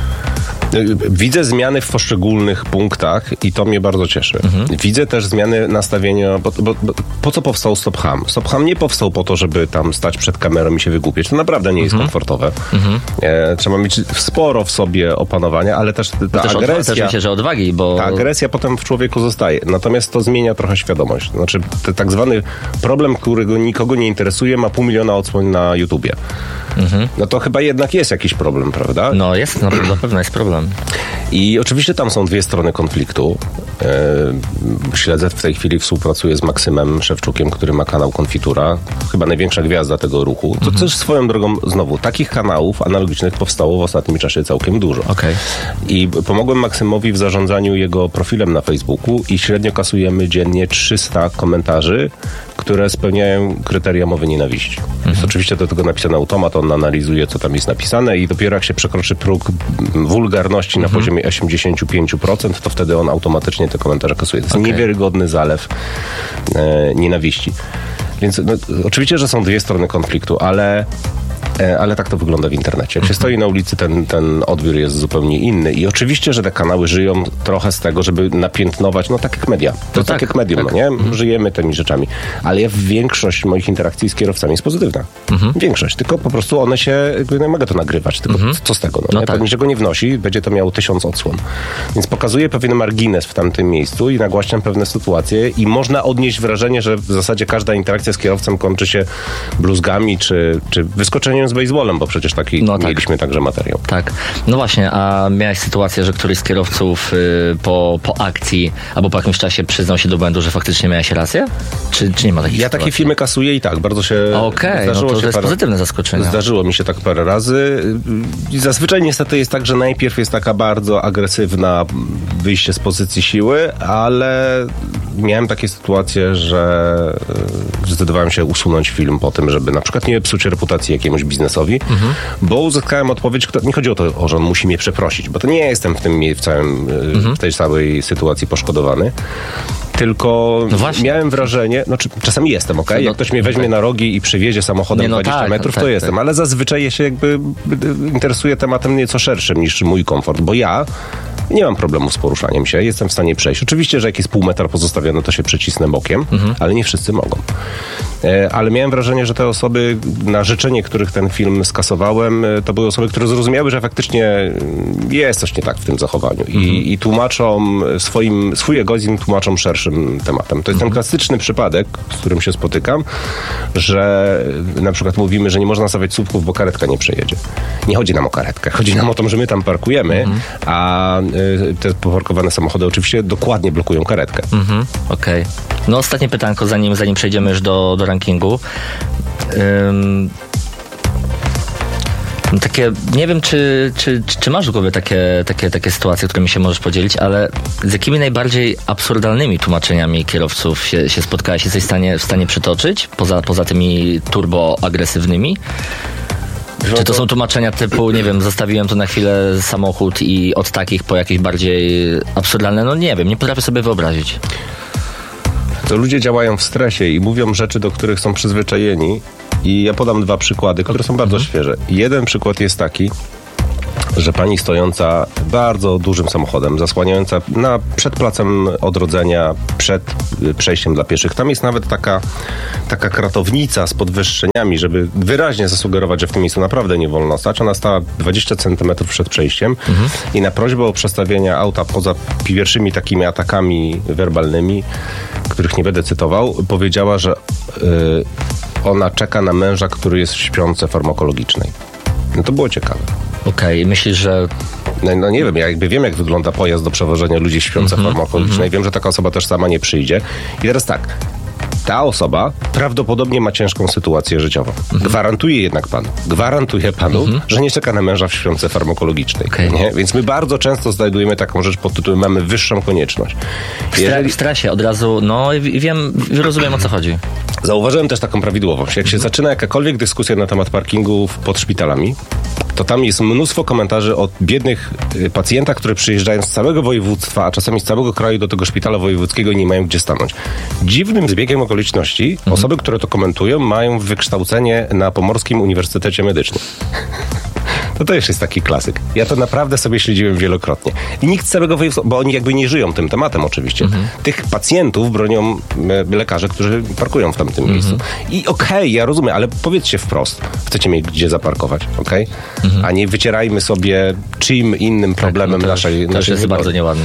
Widzę zmiany w poszczególnych punktach i to mnie bardzo cieszy. Mhm. Widzę też zmiany nastawienia, bo, bo, bo po co powstał Stop Ham? Stop Ham nie powstał po to, żeby tam stać przed kamerą i się wygłupieć. To naprawdę nie jest mhm. komfortowe. Mhm. E, trzeba mieć sporo w sobie opanowania, ale też ta też agresja... Od, też myślę, że odwagi, bo... Ta agresja potem w człowieku zostaje. Natomiast to zmienia trochę świadomość. Znaczy, ten tak zwany problem, którego nikogo nie interesuje, ma pół miliona odsłon na YouTubie. Mhm. No to chyba jednak jest jakiś problem, prawda? No jest, na pewno jest problem. I oczywiście tam są dwie strony konfliktu. Yy, śledzę w tej chwili, współpracuję z Maksymem Szewczukiem, który ma kanał Konfitura. Chyba największa gwiazda tego ruchu. To mhm. też swoją drogą, znowu, takich kanałów analogicznych powstało w ostatnim czasie całkiem dużo. Okay. I pomogłem Maksymowi w zarządzaniu jego profilem na Facebooku i średnio kasujemy dziennie trzysta komentarzy, które spełniają kryteria mowy nienawiści. Mhm. Jest oczywiście do tego napisany automat, on analizuje, co tam jest napisane i dopiero jak się przekroczy próg wulgarności mhm. na poziomie osiemdziesiąt pięć procent, to wtedy on automatycznie te komentarze kasuje. To jest okay. niewiarygodny zalew e, nienawiści. Więc no, oczywiście, że są dwie strony konfliktu, ale ale tak to wygląda w internecie. Jak się stoi na ulicy, ten, ten odbiór jest zupełnie inny. I oczywiście, że te kanały żyją trochę z tego, żeby napiętnować, no tak jak media. To no tak, tak jak medium, tak. No nie? Mhm. Żyjemy tymi rzeczami. Ale ja, większość moich interakcji z kierowcami jest pozytywna. Mhm. Większość. Tylko po prostu one się, no, mogę to nagrywać, tylko mhm. co z tego? No, no nie? Tak. To niczego nie wnosi, będzie to miało tysiąc odsłon. Więc pokazuję pewien margines w tamtym miejscu i nagłaśniam pewne sytuacje i można odnieść wrażenie, że w zasadzie każda interakcja z kierowcą kończy się bluzgami, czy, czy wyskoczeniem z baseballem, bo przecież taki no tak. mieliśmy także materiał. Tak. No właśnie, a miałeś sytuację, że któryś z kierowców y, po, po akcji albo po jakimś czasie przyznał się do błędu, że faktycznie miałeś rację? Czy, czy nie ma takiej Ja sytuacji? takie filmy kasuję i tak, bardzo się Okej, okay, no to, to jest parę, pozytywne zaskoczenie. Zdarzyło mi się tak parę razy. I zazwyczaj niestety jest tak, że najpierw jest taka bardzo agresywna wyjście z pozycji siły, ale miałem takie sytuacje, że zdecydowałem się usunąć film po tym, żeby na przykład nie psuć reputacji jakiemuś biznesowi, mhm. bo uzyskałem odpowiedź, która, nie chodzi o to, że on musi mnie przeprosić, bo to nie jestem w tym w całym, mhm. w tej całej sytuacji poszkodowany, tylko no miałem wrażenie, no czasami jestem, okej, okay? Jak ktoś mnie weźmie na rogi i przywiezie samochodem nie, no dwadzieścia tak, metrów, tak, to tak, jestem, tak. ale zazwyczaj ja się jakby interesuję tematem nieco szerszym niż mój komfort, bo ja Nie mam problemu z poruszaniem się, jestem w stanie przejść. Oczywiście, że jak jest pół metra pozostawione, to się przecisnę bokiem, mhm. ale nie wszyscy mogą. E, ale miałem wrażenie, że te osoby, na życzenie których ten film skasowałem, to były osoby, które zrozumiały, że faktycznie jest coś nie tak w tym zachowaniu. I, mhm. i tłumaczą swoim, swój egoizm tłumaczą szerszym tematem. To jest mhm. ten klasyczny przypadek, z którym się spotykam, że na przykład mówimy, że nie można stawiać słupków, bo karetka nie przejedzie. Nie chodzi nam o karetkę. Chodzi nam o to, że my tam parkujemy, mhm. a y, te poparkowane samochody oczywiście dokładnie blokują karetkę. Mhm. Okej. Okay. No ostatnie pytanko, zanim, zanim przejdziemy już do, do rankingu. Ym... Takie, nie wiem, czy, czy, czy masz w głowie takie, takie, takie sytuacje, którymi się możesz podzielić, ale z jakimi najbardziej absurdalnymi tłumaczeniami kierowców się, się spotkałeś? Jesteś w stanie, w stanie przytoczyć, poza, poza tymi turboagresywnymi? Czy to są tłumaczenia typu, nie wiem, zostawiłem tu na chwilę samochód i od takich po jakieś bardziej absurdalne? No nie wiem, nie potrafię sobie wyobrazić. To ludzie działają w stresie i mówią rzeczy, do których są przyzwyczajeni. I ja podam dwa przykłady, które są bardzo mhm. świeże. Jeden przykład jest taki, że pani stojąca bardzo dużym samochodem, zasłaniająca na, przed placem odrodzenia, przed przejściem dla pieszych. Tam jest nawet taka, taka kratownica z podwyższeniami, żeby wyraźnie zasugerować, że w tym miejscu naprawdę nie wolno stać. Ona stała dwadzieścia centymetrów przed przejściem mhm. i na prośbę o przestawienie auta poza pierwszymi takimi atakami werbalnymi, których nie będę cytował, powiedziała, że yy, ona czeka na męża, który jest w śpiące farmakologicznej. No to było ciekawe. Okej, okay, myślisz, że... No, no nie wiem, ja jakby wiem, jak wygląda pojazd do przewożenia ludzi w śpiące mm-hmm, farmakologicznej. Mm-hmm. Wiem, że taka osoba też sama nie przyjdzie. I teraz tak, ta osoba prawdopodobnie ma ciężką sytuację życiową. Mm-hmm. Gwarantuję jednak panu, gwarantuję panu, mm-hmm. że nie czeka na męża w śpiące farmakologicznej. Okay. Nie? Więc my bardzo często znajdujemy taką rzecz pod tytułem mamy wyższą konieczność. W, stra- Jeżeli... w stresie od razu, no wiem, rozumiem o co chodzi. Zauważyłem też taką prawidłowość. Jak się mm-hmm. zaczyna jakakolwiek dyskusja na temat parkingów pod szpitalami, to tam jest mnóstwo komentarzy od biednych pacjentach, które przyjeżdżają z całego województwa, a czasami z całego kraju do tego szpitala wojewódzkiego i nie mają gdzie stanąć. Dziwnym zbiegiem okoliczności mhm. osoby, które to komentują, mają wykształcenie na Pomorskim Uniwersytecie Medycznym. To też jest taki klasyk. Ja to naprawdę sobie śledziłem wielokrotnie. I nikt z całego województwa, bo oni jakby nie żyją tym tematem oczywiście. Mhm. Tych pacjentów bronią lekarze, którzy parkują w tamtym mhm. miejscu. I okej, okay, ja rozumiem, ale powiedzcie wprost. Chcecie mieć gdzie zaparkować, okej? Okay? Mhm. A nie wycierajmy sobie czym innym problemem tak, no naszej... To naszej jest wybory. Bardzo nieładne.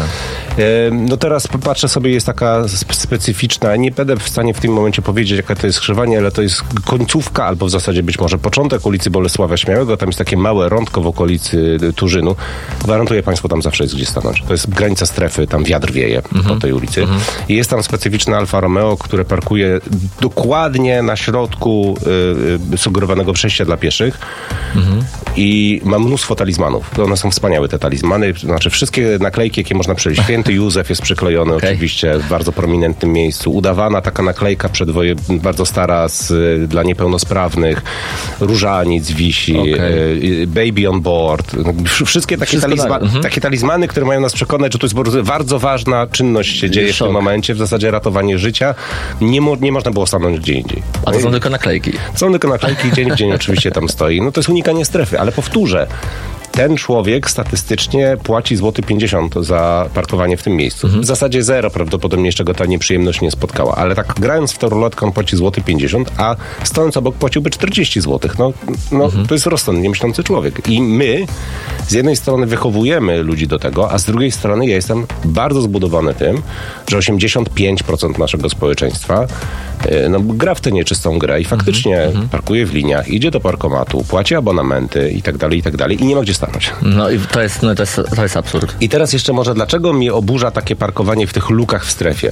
No teraz patrzę sobie, jest taka specyficzna, nie będę w stanie w tym momencie powiedzieć, jaka to jest skrzyżowanie, ale to jest końcówka, albo w zasadzie być może początek ulicy Bolesława Śmiałego. Tam jest takie małe rądko w okolicy Turzynu. Gwarantuję państwu, tam zawsze jest gdzie stanąć. To jest granica strefy, tam wiatr wieje mm-hmm. po tej ulicy. Mm-hmm. I jest tam specyficzne Alfa Romeo, które parkuje dokładnie na środku y, sugerowanego przejścia dla pieszych mm-hmm. i ma mnóstwo talizmanów. One są wspaniałe, te talizmany. Znaczy wszystkie naklejki, jakie można przejść. Święty Józef jest przyklejony okay. oczywiście w bardzo prominentnym miejscu. Udawana taka naklejka przedwoje, bardzo stara z, dla niepełnosprawnych. Różaniec wisi. Okay. Y, baby on board. Wszystkie takie, talizma, mhm. takie talizmany, które mają nas przekonać, że to jest bardzo, bardzo ważna czynność się dzieje Szok. w tym momencie. W zasadzie ratowanie życia. Nie, mo, nie można było stanąć gdzie indziej. A to są tylko naklejki. Są tylko naklejki. Dzień w dzień oczywiście tam stoi. No to jest unikanie strefy. Ale powtórzę. Ten człowiek statystycznie płaci złoty pięćdziesiąt za parkowanie w tym miejscu. Mhm. W zasadzie zero prawdopodobnie jeszcze go ta nieprzyjemność nie spotkała. Ale tak grając w tę ruletkę on płaci złoty pięćdziesiąt, a stojąc obok płaciłby czterdzieści złotych. No, no mhm. to jest rozsądnie myślący człowiek. I my z jednej strony wychowujemy ludzi do tego, a z drugiej strony ja jestem bardzo zbudowany tym, że osiemdziesiąt pięć procent naszego społeczeństwa no, gra w tę nieczystą grę i faktycznie mhm. parkuje w liniach, idzie do parkomatu, płaci abonamenty i tak dalej, i tak dalej i nie ma gdzie stanąć. No i to jest, no, to jest, to jest absurd. I teraz jeszcze może dlaczego mnie oburza takie parkowanie w tych lukach w strefie?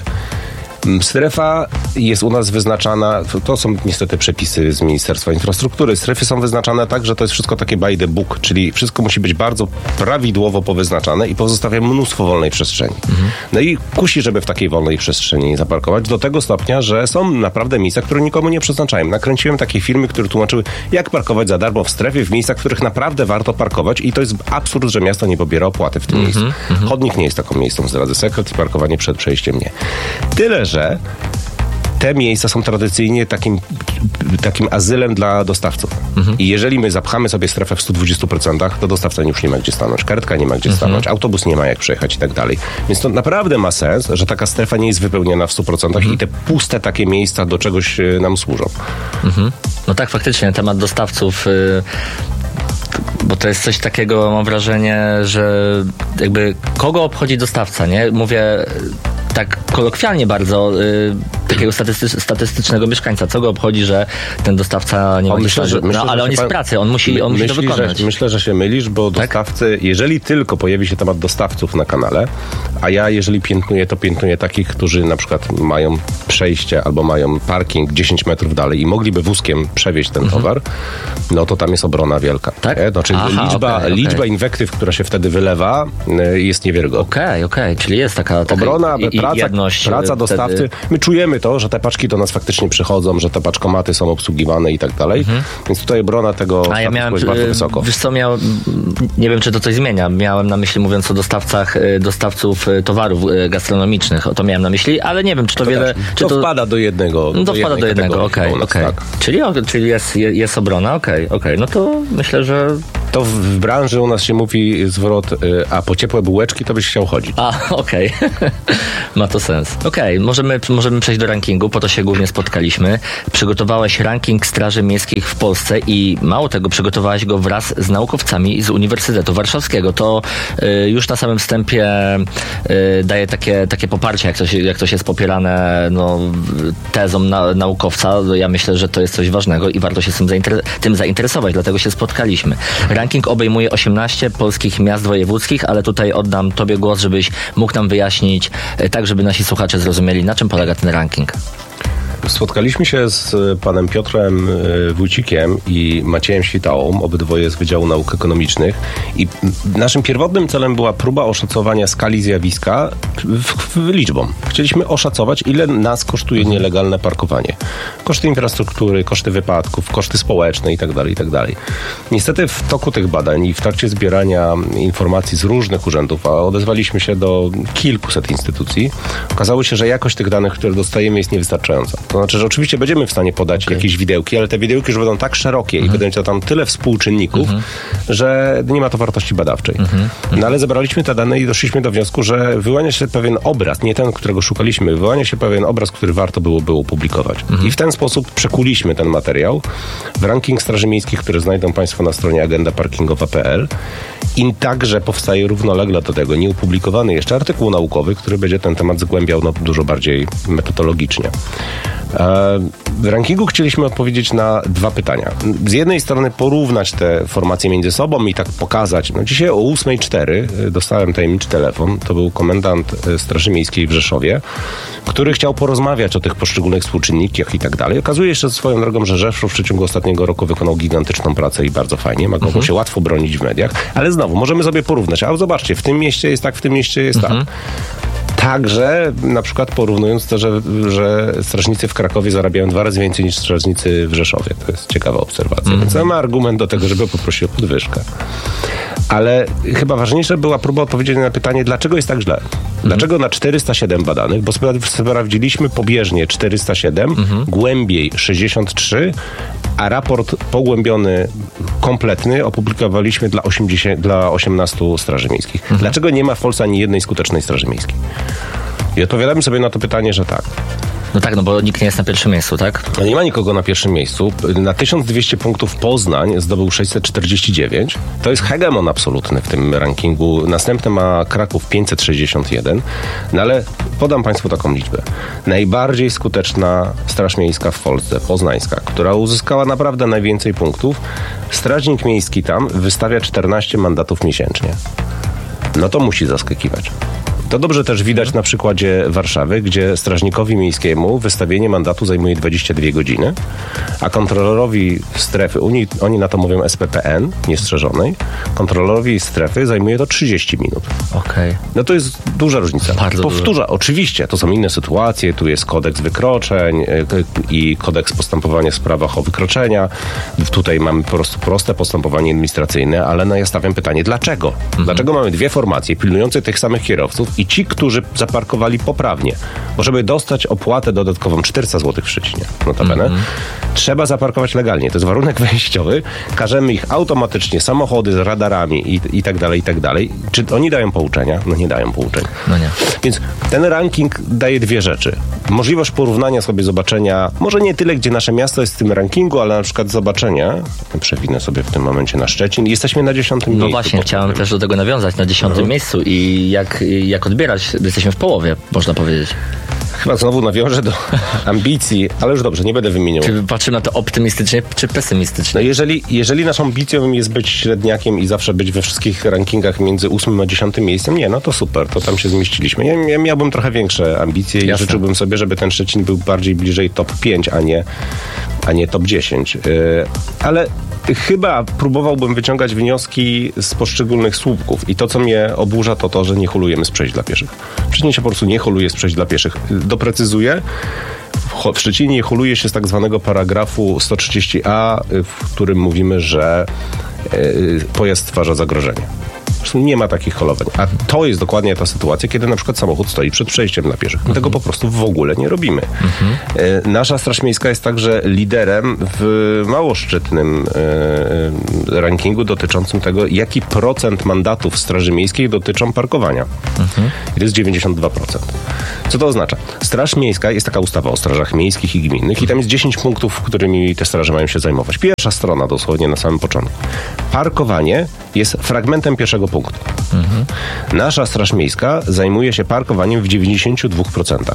Strefa jest u nas wyznaczana, to są niestety przepisy z Ministerstwa Infrastruktury. Strefy są wyznaczane tak, że to jest wszystko takie by the book, czyli wszystko musi być bardzo prawidłowo powyznaczane i pozostawia mnóstwo wolnej przestrzeni. Mhm. No i kusi, żeby w takiej wolnej przestrzeni zaparkować do tego stopnia, że są naprawdę miejsca, które nikomu nie przeznaczają. Nakręciłem takie filmy, które tłumaczyły, jak parkować za darmo w strefie, w miejscach, w których naprawdę warto parkować i to jest absurd, że miasto nie pobiera opłaty w tym mhm. miejscu. Mhm. Chodnik nie jest taką miejscem, zdradzę sekret i parkowanie przed przejściem nie. Tyle, że te miejsca są tradycyjnie takim, takim azylem dla dostawców. Mhm. I jeżeli my zapchamy sobie strefę w sto dwadzieścia procent, to dostawca już nie ma gdzie stanąć, karetka nie ma gdzie stanąć, mhm. autobus nie ma jak przejechać i tak dalej. Więc to naprawdę ma sens, że taka strefa nie jest wypełniona w stu procentach mhm. i te puste takie miejsca do czegoś nam służą. Mhm. No tak, faktycznie temat dostawców... Y- Bo to jest coś takiego, mam wrażenie, że jakby kogo obchodzi dostawca, nie? Mówię tak kolokwialnie bardzo, y, takiego statystycz, statystycznego mieszkańca. Co go obchodzi, że ten dostawca nie ma myślę, że, No myślę, ale on jest pan, w pracy, on musi, on myśli, musi to wykonać. Że, myślę, że się mylisz, bo tak? dostawcy, jeżeli tylko pojawi się temat dostawców na kanale, a ja jeżeli piętnuję, to piętnuję takich, którzy na przykład mają przejście albo mają parking dziesięć metrów dalej i mogliby wózkiem przewieźć ten mhm. towar, no to tam jest obrona wielka. Tak? Nie? Znaczy Aha, liczba, okay, liczba okay. inwektyw, która się wtedy wylewa, jest niewiarygodna. Okej, okay, okej, okay. Czyli jest taka, taka obrona, i, praca, jedność praca dostawcy. Wtedy... My czujemy to, że te paczki do nas faktycznie przychodzą, że te paczkomaty są obsługiwane i tak dalej. Mhm. Więc tutaj obrona tego A ja miałem, jest bardzo wysoko. Wiesz co, miał, nie wiem, czy to coś zmienia. Miałem na myśli, mówiąc o dostawcach, dostawców towarów gastronomicznych. O to miałem na myśli, ale nie wiem, czy to, to wiele... Czy to, to wpada do jednego. No to do wpada do jednego, okej. Okay, okay. tak. Czyli, czyli jest, jest obrona, okej, okay, okej. Okay. No to myślę, że... To w, w branży u nas się mówi zwrot, a po ciepłe bułeczki to byś chciał chodzić. A, okej. Okay. Ma to sens. Okej, okay. możemy, możemy przejść do rankingu, po to się głównie spotkaliśmy. Przygotowałeś ranking straży miejskich w Polsce i mało tego, przygotowałeś go wraz z naukowcami z Uniwersytetu Warszawskiego. To y, już na samym wstępie y, daje takie, takie poparcie, jak to, się, jak to jest popierane no, tezą na, naukowca. Ja myślę, że to jest coś ważnego i warto się tym, zainter- tym zainteresować, dlatego się spotkaliśmy. Ranking obejmuje osiemnaście polskich miast wojewódzkich, ale tutaj oddam Tobie głos, żebyś mógł nam wyjaśnić, tak żeby nasi słuchacze zrozumieli, na czym polega ten ranking. Spotkaliśmy się z panem Piotrem Wójcikiem i Maciejem Świtałą, obydwoje z Wydziału Nauk Ekonomicznych, i naszym pierwotnym celem była próba oszacowania skali zjawiska w, w liczbą. Chcieliśmy oszacować, ile nas kosztuje nielegalne parkowanie. Koszty infrastruktury, koszty wypadków, koszty społeczne itd., itd. Niestety w toku tych badań i w trakcie zbierania informacji z różnych urzędów, a odezwaliśmy się do kilkuset instytucji, okazało się, że jakość tych danych, które dostajemy, jest niewystarczająca. To znaczy, że oczywiście będziemy w stanie podać okay. jakieś widełki, ale te widełki już będą tak szerokie mhm. i będzie tam tyle współczynników, mhm. że nie ma to wartości badawczej. Mhm. No ale zebraliśmy te dane i doszliśmy do wniosku, że wyłania się pewien obraz, nie ten, którego szukaliśmy, wyłania się pewien obraz, który warto byłoby opublikować. Mhm. I w ten sposób przekuliśmy ten materiał w ranking straży miejskich, które znajdą Państwo na stronie agenda parkingowa kropka p l. I także powstaje równolegle do tego nieopublikowany jeszcze artykuł naukowy, który będzie ten temat zgłębiał no, dużo bardziej metodologicznie. W rankingu chcieliśmy odpowiedzieć na dwa pytania. Z jednej strony porównać te formacje między sobą i tak pokazać. No dzisiaj o ósmej cztery dostałem tajemniczy telefon. To był komendant Straży Miejskiej w Rzeszowie, który chciał porozmawiać o tych poszczególnych współczynnikach i tak dalej. Okazuje się swoją drogą, że Rzeszów w przeciągu ostatniego roku wykonał gigantyczną pracę i bardzo fajnie. Mogą mhm. się łatwo bronić w mediach. Ale znowu, możemy sobie porównać. A zobaczcie, w tym mieście jest tak, w tym mieście jest mhm. tak. Także na przykład porównując to, że, że strażnicy w Krakowie zarabiają dwa razy więcej niż strażnicy w Rzeszowie. To jest ciekawa obserwacja. Mm. Więc mamy argument do tego, żeby poprosić o podwyżkę. Ale chyba ważniejsza była próba odpowiedzieć na pytanie, dlaczego jest tak źle? Dlaczego na czterysta siedem badanych, bo sprawdziliśmy pobieżnie czterysta siedem, mm-hmm. głębiej sześćdziesiąt trzy, a raport pogłębiony, kompletny opublikowaliśmy dla, osiemdziesięciu, dla osiemnastu straży miejskich. Mm-hmm. Dlaczego nie ma w Polsce ani jednej skutecznej straży miejskiej? I odpowiadamy sobie na to pytanie, że tak. No tak, no bo nikt nie jest na pierwszym miejscu, tak? No nie ma nikogo na pierwszym miejscu. Na tysiąc dwieście punktów Poznań zdobył sześćset czterdzieści dziewięć. To jest hegemon absolutny w tym rankingu. Następny ma Kraków pięćset sześćdziesiąt jeden. No ale podam Państwu taką liczbę. Najbardziej skuteczna straż miejska w Polsce, poznańska, która uzyskała naprawdę najwięcej punktów, strażnik miejski tam wystawia czternaście mandatów miesięcznie. No to musi zaskakiwać. To dobrze też widać na przykładzie Warszawy, gdzie strażnikowi miejskiemu wystawienie mandatu zajmuje dwadzieścia dwie godziny, a kontrolerowi strefy, oni, oni na to mówią S P P N, niestrzeżonej, kontrolerowi strefy zajmuje to trzydzieści minut. Okej. Okay. No to jest duża różnica. Bardzo Powtórzę, duża. Oczywiście, to są inne sytuacje, tu jest kodeks wykroczeń i kodeks postępowania w sprawach o wykroczenia. Tutaj mamy po prostu proste postępowanie administracyjne, ale no ja stawiam pytanie, dlaczego? Mhm. Dlaczego mamy dwie formacje pilnujące tych samych kierowców i ci, którzy zaparkowali poprawnie, Bo żeby dostać opłatę dodatkową czterysta złotych w Szczecinie, notabene, mm-hmm. trzeba zaparkować legalnie. To jest warunek wejściowy. Każemy ich automatycznie, samochody z radarami i, i tak dalej, i tak dalej. Czy oni dają pouczenia? No nie dają pouczeń. No nie. Więc ten ranking daje dwie rzeczy. Możliwość porównania sobie, zobaczenia, może nie tyle, gdzie nasze miasto jest w tym rankingu, ale na przykład zobaczenia, przewinę sobie w tym momencie na Szczecin, jesteśmy na dziesiątym no miejscu. No właśnie, chciałem też do tego nawiązać, na dziesiątym mhm. miejscu i jak, jak odbierać, jesteśmy w połowie, można powiedzieć. Chyba znowu nawiążę do ambicji, ale już dobrze, nie będę wymieniał. Czy patrzymy na to optymistycznie, czy pesymistycznie? No jeżeli, jeżeli naszą ambicją jest być średniakiem i zawsze być we wszystkich rankingach między ósmym a dziesiątym miejscem, nie, no to super, to tam się zmieściliśmy. Ja, ja miałbym trochę większe ambicje i Jasne. życzyłbym sobie, żeby ten Szczecin był bardziej bliżej top pięć, a nie, a nie top dziesięć. Yy, ale chyba próbowałbym wyciągać wnioski z poszczególnych słupków i to, co mnie oburza, to to, że nie holujemy z przejść dla pieszych. W Szczecinie się po prostu nie holuje z przejść dla pieszych. Doprecyzuję. W Szczecinie holuje się z tak zwanego paragrafu sto trzydzieści a, w którym mówimy, że pojazd stwarza zagrożenie. Nie ma takich holowań. A to jest dokładnie ta sytuacja, kiedy na przykład samochód stoi przed przejściem dla pieszych. My mhm. tego po prostu w ogóle nie robimy. Mhm. Nasza Straż Miejska jest także liderem w mało szczytnym e, rankingu dotyczącym tego, jaki procent mandatów Straży Miejskiej dotyczą parkowania. Mhm. I to jest dziewięćdziesiąt dwa procent. Co to oznacza? Straż Miejska, jest taka ustawa o strażach miejskich i gminnych i tam jest dziesięć punktów, którymi te straże mają się zajmować. Pierwsza strona dosłownie na samym początku. Parkowanie jest fragmentem pierwszego punktu. Mhm. Nasza Straż Miejska zajmuje się parkowaniem w dziewięćdziesiąt dwa procent.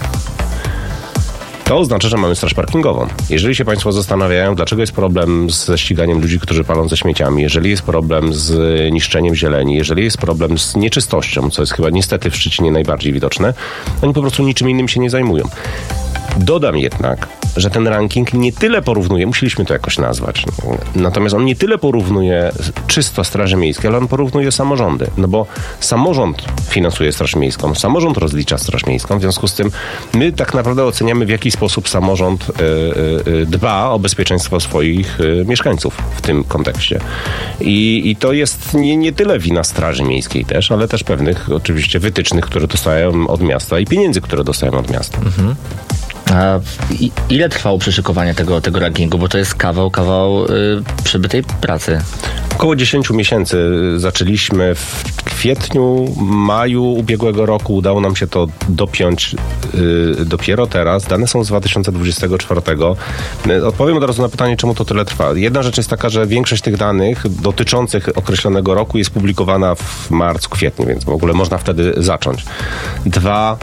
To oznacza, że mamy straż parkingową. Jeżeli się Państwo zastanawiają, dlaczego jest problem ze ściganiem ludzi, którzy palą ze śmieciami, jeżeli jest problem z niszczeniem zieleni, jeżeli jest problem z nieczystością, co jest chyba niestety w Szczecinie najbardziej widoczne, oni po prostu niczym innym się nie zajmują. Dodam jednak, że ten ranking nie tyle porównuje, musieliśmy to jakoś nazwać, no, natomiast on nie tyle porównuje czysto Straży Miejskie, ale on porównuje samorządy, no bo samorząd finansuje Straż Miejską, samorząd rozlicza Straż Miejską, w związku z tym my tak naprawdę oceniamy, w jaki sposób samorząd y, y, dba o bezpieczeństwo swoich y, mieszkańców w tym kontekście. I, i to jest nie, nie tyle wina Straży Miejskiej też, ale też pewnych oczywiście wytycznych, które dostają od miasta i pieniędzy, które dostają od miasta. Mhm. A ile trwało przeszykowanie tego, tego rankingu? Bo to jest kawał, kawał yy, przebytej pracy. Około dziesięć miesięcy zaczęliśmy w kwietniu, maju ubiegłego roku. Udało nam się to dopiąć yy, dopiero teraz. Dane są z dwa tysiące dwudziestego czwartego. Odpowiem od razu na pytanie, czemu to tyle trwa. Jedna rzecz jest taka, że większość tych danych dotyczących określonego roku jest publikowana w marcu, kwietniu, więc w ogóle można wtedy zacząć. Dwa...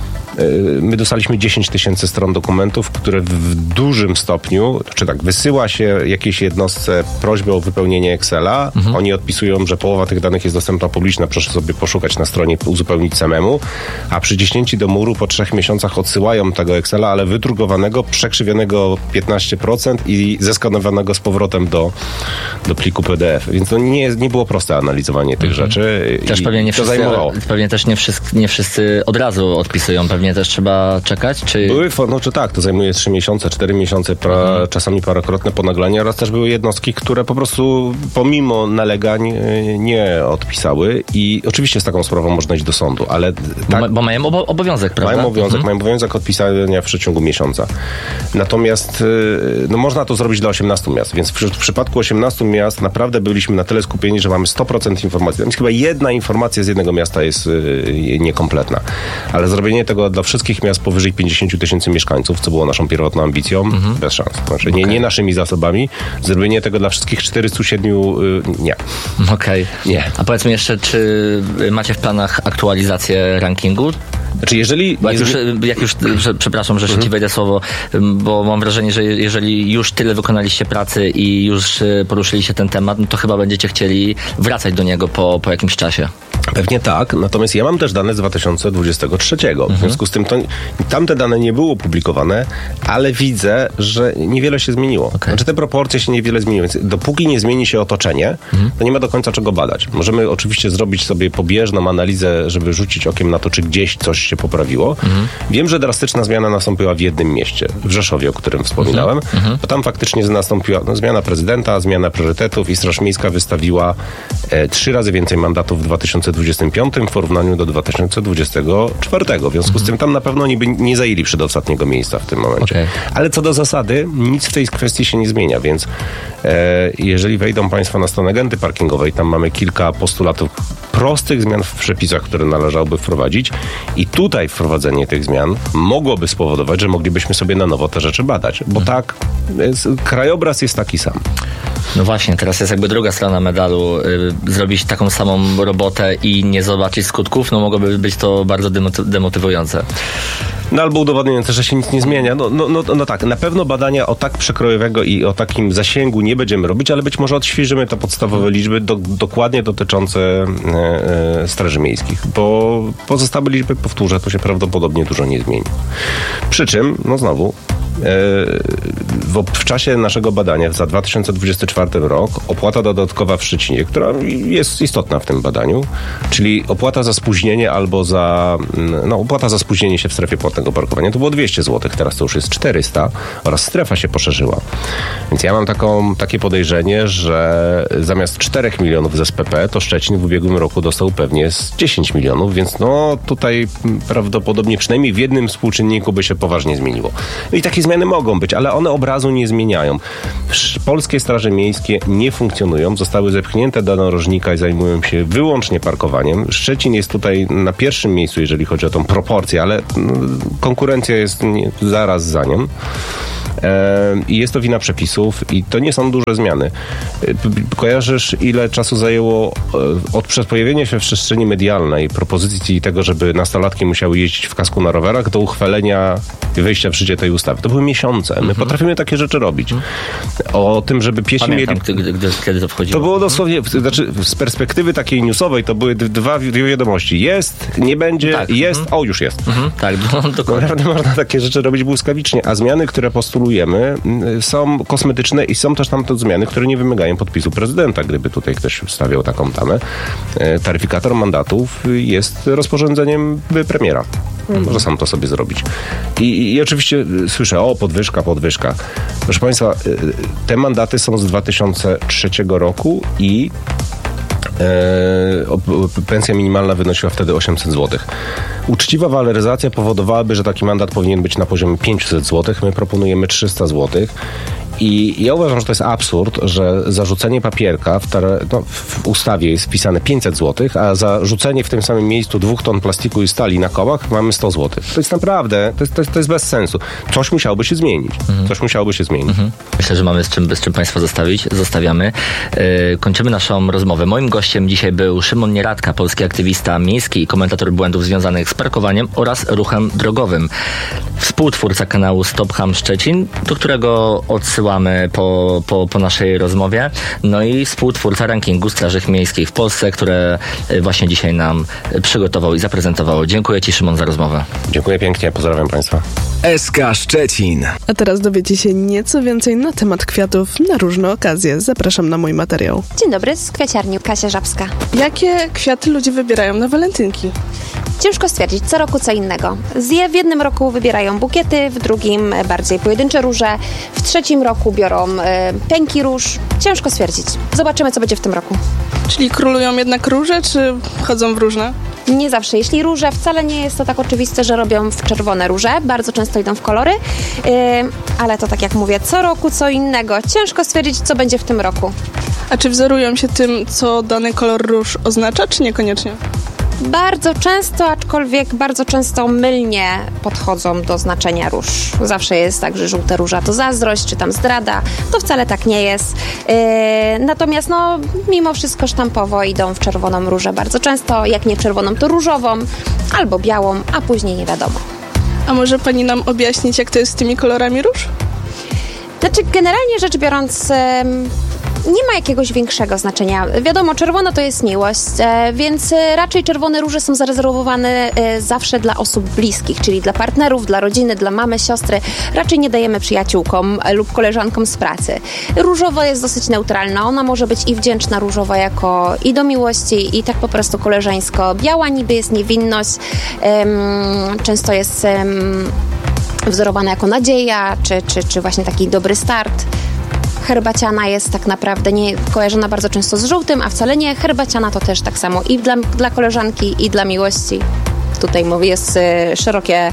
My dostaliśmy dziesięć tysięcy stron dokumentów, które w dużym stopniu, czy tak, wysyła się jakiejś jednostce prośbę o wypełnienie Excela. Mhm. Oni odpisują, że połowa tych danych jest dostępna publiczna, proszę sobie poszukać na stronie, uzupełnić samemu, a przyciśnięci do muru po trzech miesiącach odsyłają tego Excela, ale wydrukowanego, przekrzywionego piętnaście procent i zeskanowanego z powrotem do, do pliku P D F. Więc to nie, nie było proste analizowanie tych mhm. rzeczy. Też pewnie nie wszyscy, pewnie też nie wszyscy, nie wszyscy od razu odpisują, pewnie też trzeba czekać? Czy... Były, no czy tak, to zajmuje trzy miesiące, cztery miesiące, pra, mhm. czasami parokrotne ponaglania oraz też były jednostki, które po prostu pomimo nalegań nie odpisały i oczywiście z taką sprawą można iść do sądu, ale... Tak, bo, bo mają obo- obowiązek, prawda? Mają obowiązek, mhm. mają obowiązek odpisania w przeciągu miesiąca. Natomiast no można to zrobić dla osiemnastu miast, więc w, w przypadku osiemnastu miast naprawdę byliśmy na tyle skupieni, że mamy sto procent informacji. Tam jest chyba jedna informacja z jednego miasta jest y, niekompletna, ale zrobienie tego dla wszystkich miast powyżej pięćdziesiąt tysięcy mieszkańców, co było naszą pierwotną ambicją, mhm. bez szans. Znaczy, okay. nie, nie naszymi zasobami. Zrobienie tego dla wszystkich czterystu siedmiu y, nie. Okej. Okay. Nie. A powiedz mi jeszcze, czy macie w planach aktualizację rankingu? Znaczy, jeżeli... Bo jak już, jak już że, przepraszam, że mhm. ci wejdę słowo, bo mam wrażenie, że jeżeli już tyle wykonaliście pracy i już poruszyliście ten temat, no to chyba będziecie chcieli wracać do niego po, po jakimś czasie. Pewnie tak, natomiast ja mam też dane z dwa tysiące dwudziestego trzeciego. Mhm. W związku z tym to, tamte dane nie były publikowane, ale widzę, że niewiele się zmieniło. Okay. Znaczy te proporcje się niewiele zmieniły, więc dopóki nie zmieni się otoczenie, mhm. to nie ma do końca czego badać. Możemy oczywiście zrobić sobie pobieżną analizę, żeby rzucić okiem na to, czy gdzieś coś się poprawiło. Mhm. Wiem, że drastyczna zmiana nastąpiła w jednym mieście, w Rzeszowie, o którym wspominałem, mhm. bo tam faktycznie nastąpiła no, zmiana prezydenta, zmiana priorytetów i Straż Miejska wystawiła e, trzy razy więcej mandatów w dwa tysiące dwudziestym piątym w porównaniu do dwa tysiące dwudziestego czwartego. W związku mhm. z tym tam na pewno nie, nie zajęli przedostatniego miejsca w tym momencie. Okay. Ale co do zasady, nic w tej kwestii się nie zmienia, więc e, jeżeli wejdą Państwo na stronę agendy parkingowej, tam mamy kilka postulatów prostych zmian w przepisach, które należałoby wprowadzić i tutaj wprowadzenie tych zmian mogłoby spowodować, że moglibyśmy sobie na nowo te rzeczy badać, bo mhm. tak, jest, krajobraz jest taki sam. No właśnie, teraz jest jakby druga strona medalu. Yy, zrobić taką samą robotę i nie zobaczyć skutków, no mogłoby być to bardzo demotywujące. No albo udowodniające, że się nic nie zmienia. No, no, no, no tak, na pewno badania o tak przekrojowego i o takim zasięgu nie będziemy robić, ale być może odświeżymy te podstawowe liczby do, dokładnie dotyczące e, e, straży miejskich, bo pozostałe liczby, powtórzę, to się prawdopodobnie dużo nie zmieni. Przy czym, no znowu, W, w czasie naszego badania za dwa tysiące dwudziesty czwarty rok opłata dodatkowa w Szczecinie, która jest istotna w tym badaniu, czyli opłata za spóźnienie albo za no, opłata za spóźnienie się w strefie płatnego parkowania, to było dwieście złotych, teraz to już jest czterysta oraz strefa się poszerzyła. Więc ja mam taką, takie podejrzenie, że zamiast czterech milionów z S P P, to Szczecin w ubiegłym roku dostał pewnie z dziesięć milionów, więc no tutaj prawdopodobnie przynajmniej w jednym współczynniku by się poważnie zmieniło. I takie zmiany mogą być, ale one obrazu nie zmieniają. Polskie straże miejskie nie funkcjonują, zostały zepchnięte do narożnika i zajmują się wyłącznie parkowaniem. Szczecin jest tutaj na pierwszym miejscu, jeżeli chodzi o tą proporcję, ale konkurencja jest nie, zaraz za nią. I jest to wina przepisów i to nie są duże zmiany. Kojarzysz, ile czasu zajęło od pojawienia się w przestrzeni medialnej propozycji tego, żeby nastolatki musiały jeździć w kasku na rowerach, do uchwalenia i wejścia w życie tej ustawy. To były miesiące. My mhm. potrafimy takie rzeczy robić. O tym, żeby piesi Pamiętam, mieli... Gdy, gdy, kiedy to wchodziło. To było dosłownie, znaczy z perspektywy takiej newsowej to były dwa, dwie wiadomości. Jest, nie będzie, tak. jest, mhm. o już jest. Mhm. Tak, no, dokładnie. Naprawdę można takie rzeczy robić błyskawicznie, a zmiany, które postulujemy, są kosmetyczne i są też tam te zmiany, które nie wymagają podpisu prezydenta. Gdyby tutaj ktoś wstawiał taką tamę. Taryfikator mandatów jest rozporządzeniem premiera. Może sam to sobie zrobić. I, I oczywiście słyszę, o podwyżka, podwyżka. Proszę Państwa, te mandaty są z dwa tysiące trzeciego roku i E, pensja minimalna wynosiła wtedy osiemset złotych. Uczciwa waloryzacja powodowałaby, że taki mandat powinien być na poziomie pięćset złotych. My proponujemy trzysta złotych. I ja uważam, że to jest absurd, że za rzucenie papierka w, tar- no, w ustawie jest wpisane pięćset złotych, a za rzucenie w tym samym miejscu dwóch ton plastiku i stali na kołach mamy sto złotych. To jest naprawdę, to jest, to jest, to jest bez sensu. Coś musiałoby się zmienić. Mhm. Coś musiałoby się zmienić. Mhm. Myślę, że mamy z czym, z czym Państwa zostawić. Zostawiamy. Yy, kończymy naszą rozmowę. Moim gościem dzisiaj był Szymon Nieradka, polski aktywista miejski i komentator błędów związanych z parkowaniem oraz ruchem drogowym. Współtwórca kanału Stop Ham Szczecin, do którego odsyłamy Po, po, po naszej rozmowie. No i współtwórca rankingu straży miejskich w Polsce, które właśnie dzisiaj nam przygotował i zaprezentował. Dziękuję Ci, Szymon, za rozmowę. Dziękuję pięknie, pozdrawiam Państwa. S K Szczecin. A teraz dowiecie się nieco więcej na temat kwiatów na różne okazje. Zapraszam na mój materiał. Dzień dobry, z kwiaciarni Kasia Żabska. Jakie kwiaty ludzie wybierają na walentynki? Ciężko stwierdzić, co roku co innego. W jednym roku wybierają bukiety, w drugim bardziej pojedyncze róże, w trzecim roku biorą y, pęki róż. Ciężko stwierdzić. Zobaczymy, co będzie w tym roku. Czyli królują jednak róże, czy chodzą w różne? Nie zawsze. Jeśli róże, wcale nie jest to tak oczywiste, że robią w czerwone róże. Bardzo często idą w kolory. Yy, ale to tak jak mówię, co roku co innego. Ciężko stwierdzić, co będzie w tym roku. A czy wzorują się tym, co dany kolor róż oznacza, czy niekoniecznie? Bardzo często, aczkolwiek bardzo często mylnie podchodzą do znaczenia róż. Zawsze jest tak, że żółte róża to zazdrość, czy tam zdrada. To wcale tak nie jest. Yy, natomiast no, mimo wszystko sztampowo idą w czerwoną różę bardzo często. Jak nie w czerwoną, to różową albo białą, a później nie wiadomo. A może Pani nam objaśnić, jak to jest z tymi kolorami róż? Znaczy, generalnie rzecz biorąc... Yy, nie ma jakiegoś większego znaczenia. Wiadomo, czerwona to jest miłość, e, więc raczej czerwone róże są zarezerwowane e, zawsze dla osób bliskich, czyli dla partnerów, dla rodziny, dla mamy, siostry. Raczej nie dajemy przyjaciółkom e, lub koleżankom z pracy. Różowa jest dosyć neutralna. Ona może być i wdzięczna różowa jako i do miłości, i tak po prostu koleżeńsko. Biała niby jest niewinność. E, często jest e, wzorowana jako nadzieja, czy, czy, czy właśnie taki dobry start. Herbaciana jest tak naprawdę nie kojarzona bardzo często z żółtym, a wcale nie. Herbaciana to też tak samo i dla, dla koleżanki, i dla miłości. Tutaj mówię, jest y, szerokie y,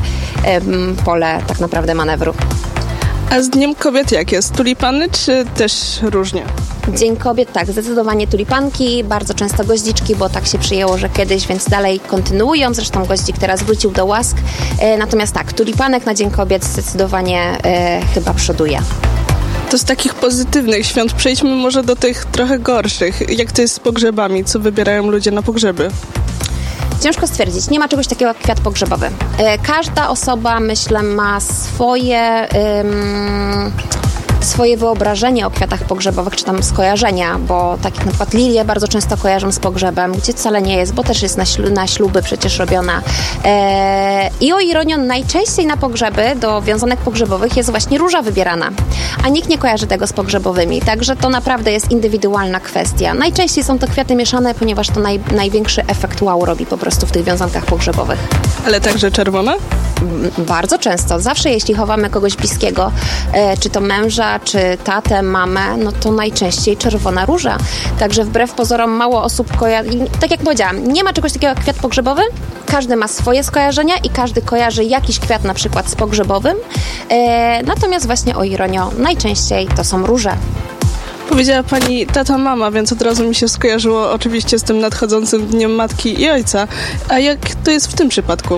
pole tak naprawdę manewru. A z Dniem Kobiet jak jest? Tulipany czy też różnie? Dzień Kobiet, tak, zdecydowanie tulipanki, bardzo często goździczki, bo tak się przyjęło, że kiedyś, więc dalej kontynuują. Zresztą goździk teraz wrócił do łask. E, natomiast tak, tulipanek na Dzień Kobiet zdecydowanie e, chyba przoduje. To z takich pozytywnych świąt przejdźmy może do tych trochę gorszych. Jak to jest z pogrzebami? Co wybierają ludzie na pogrzeby? Ciężko stwierdzić. Nie ma czegoś takiego jak kwiat pogrzebowy. E, każda osoba, myślę, ma swoje... Ym... swoje wyobrażenie o kwiatach pogrzebowych, czy tam skojarzenia, bo tak jak na przykład lilie bardzo często kojarzą z pogrzebem, gdzie wcale nie jest, bo też jest na, ślu- na śluby przecież robiona. Eee, I o ironio, najczęściej na pogrzeby do wiązanek pogrzebowych jest właśnie róża wybierana, a nikt nie kojarzy tego z pogrzebowymi, także to naprawdę jest indywidualna kwestia. Najczęściej są to kwiaty mieszane, ponieważ to naj- największy efekt wow robi po prostu w tych wiązankach pogrzebowych. Ale także czerwone? Bardzo często. Zawsze jeśli chowamy kogoś bliskiego, e, czy to męża, czy tatę, mamę, no to najczęściej czerwona róża. Także wbrew pozorom mało osób kojarzy. Tak jak powiedziałam, nie ma czegoś takiego jak kwiat pogrzebowy. Każdy ma swoje skojarzenia i każdy kojarzy jakiś kwiat na przykład z pogrzebowym. E, natomiast właśnie o ironio, najczęściej to są róże. Powiedziała pani tata, mama, więc od razu mi się skojarzyło oczywiście z tym nadchodzącym Dniem Matki i Ojca. A jak to jest w tym przypadku?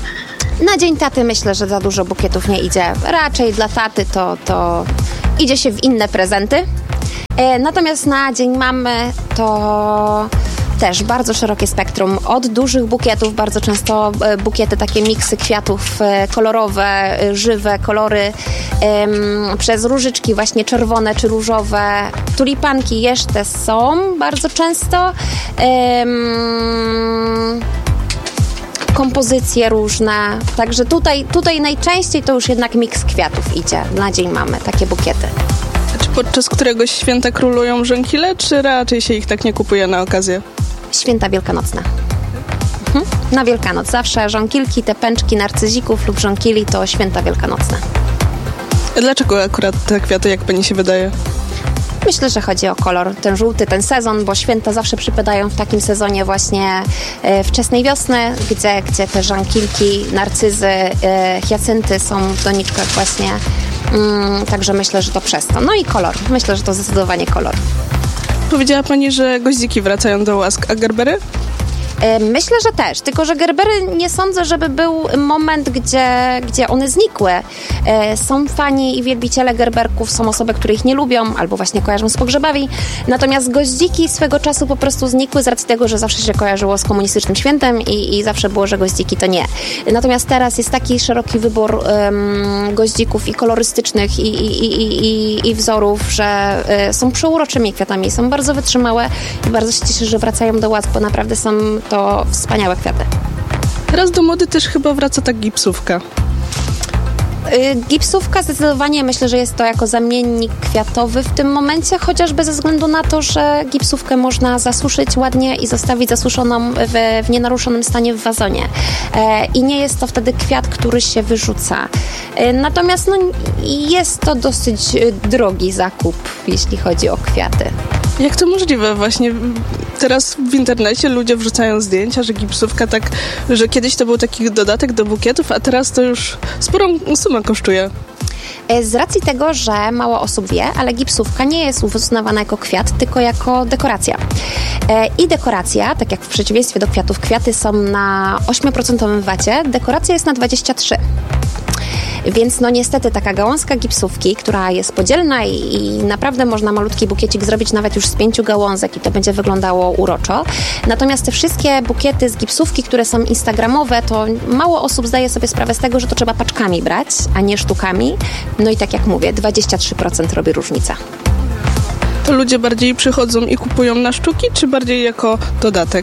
Na Dzień Taty myślę, że za dużo bukietów nie idzie. Raczej dla taty to, to idzie się w inne prezenty. E, natomiast na Dzień Mamy to też bardzo szerokie spektrum. Od dużych bukietów, bardzo często e, bukiety, takie miksy kwiatów e, kolorowe, e, żywe kolory, e, przez różyczki właśnie czerwone czy różowe. Tulipanki jeszcze są bardzo często. E, kompozycje różne, także tutaj, tutaj najczęściej to już jednak miks kwiatów idzie na Dzień Mamy, takie bukiety. A czy podczas któregoś święta królują żonkile, czy raczej się ich tak nie kupuje na okazję? Święta wielkanocne. Mhm. Na Wielkanoc zawsze żonkilki, te pęczki narcyzików lub żonkili to święta wielkanocne. A dlaczego akurat te kwiaty, jak pani się wydaje? Myślę, że chodzi o kolor, ten żółty, ten sezon, bo święta zawsze przypadają w takim sezonie właśnie e, wczesnej wiosny, gdzie, gdzie te żankilki, narcyzy, e, hiacynty są w doniczkach właśnie. Mm, także myślę, że to przez to. No i kolor. Myślę, że to zdecydowanie kolor. Powiedziała pani, że goździki wracają do łask, a gerbery? Myślę, że też, tylko że gerbery nie sądzę, żeby był moment, gdzie, gdzie one znikły. Są fani i wielbiciele gerberków, są osoby, które ich nie lubią albo właśnie kojarzą z pogrzebami, natomiast goździki swego czasu po prostu znikły z racji tego, że zawsze się kojarzyło z komunistycznym świętem i, i zawsze było, że goździki to nie. Natomiast teraz jest taki szeroki wybór um, goździków i kolorystycznych i, i, i, i, i wzorów, że y, są przeuroczymi kwiatami, są bardzo wytrzymałe i bardzo się cieszę, że wracają do łask, bo naprawdę są to wspaniałe kwiaty. Teraz do mody też chyba wraca ta gipsówka. Gipsówka zdecydowanie myślę, że jest to jako zamiennik kwiatowy w tym momencie, chociażby ze względu na to, że gipsówkę można zasuszyć ładnie i zostawić zasuszoną w, w nienaruszonym stanie w wazonie. E, I nie jest to wtedy kwiat, który się wyrzuca. E, natomiast no, jest to dosyć drogi zakup, jeśli chodzi o kwiaty. Jak to możliwe? Właśnie teraz w internecie ludzie wrzucają zdjęcia, że gipsówka tak, że kiedyś to był taki dodatek do bukietów, a teraz to już sporą sumę kosztuje. Z racji tego, że mało osób wie, ale gipsówka nie jest uznawana jako kwiat, tylko jako dekoracja. I dekoracja, tak jak w przeciwieństwie do kwiatów, kwiaty są na osiem procent wacie, dekoracja jest na dwadzieścia trzy procent. Więc no niestety taka gałązka gipsówki, która jest podzielna i, i naprawdę można malutki bukiecik zrobić nawet już z pięciu gałązek i to będzie wyglądało uroczo. Natomiast te wszystkie bukiety z gipsówki, które są instagramowe, to mało osób zdaje sobie sprawę z tego, że to trzeba paczkami brać, a nie sztukami. No i tak jak mówię, dwadzieścia trzy procent robi różnica. to ludzie bardziej przychodzą i kupują na sztuki, czy bardziej jako dodatek?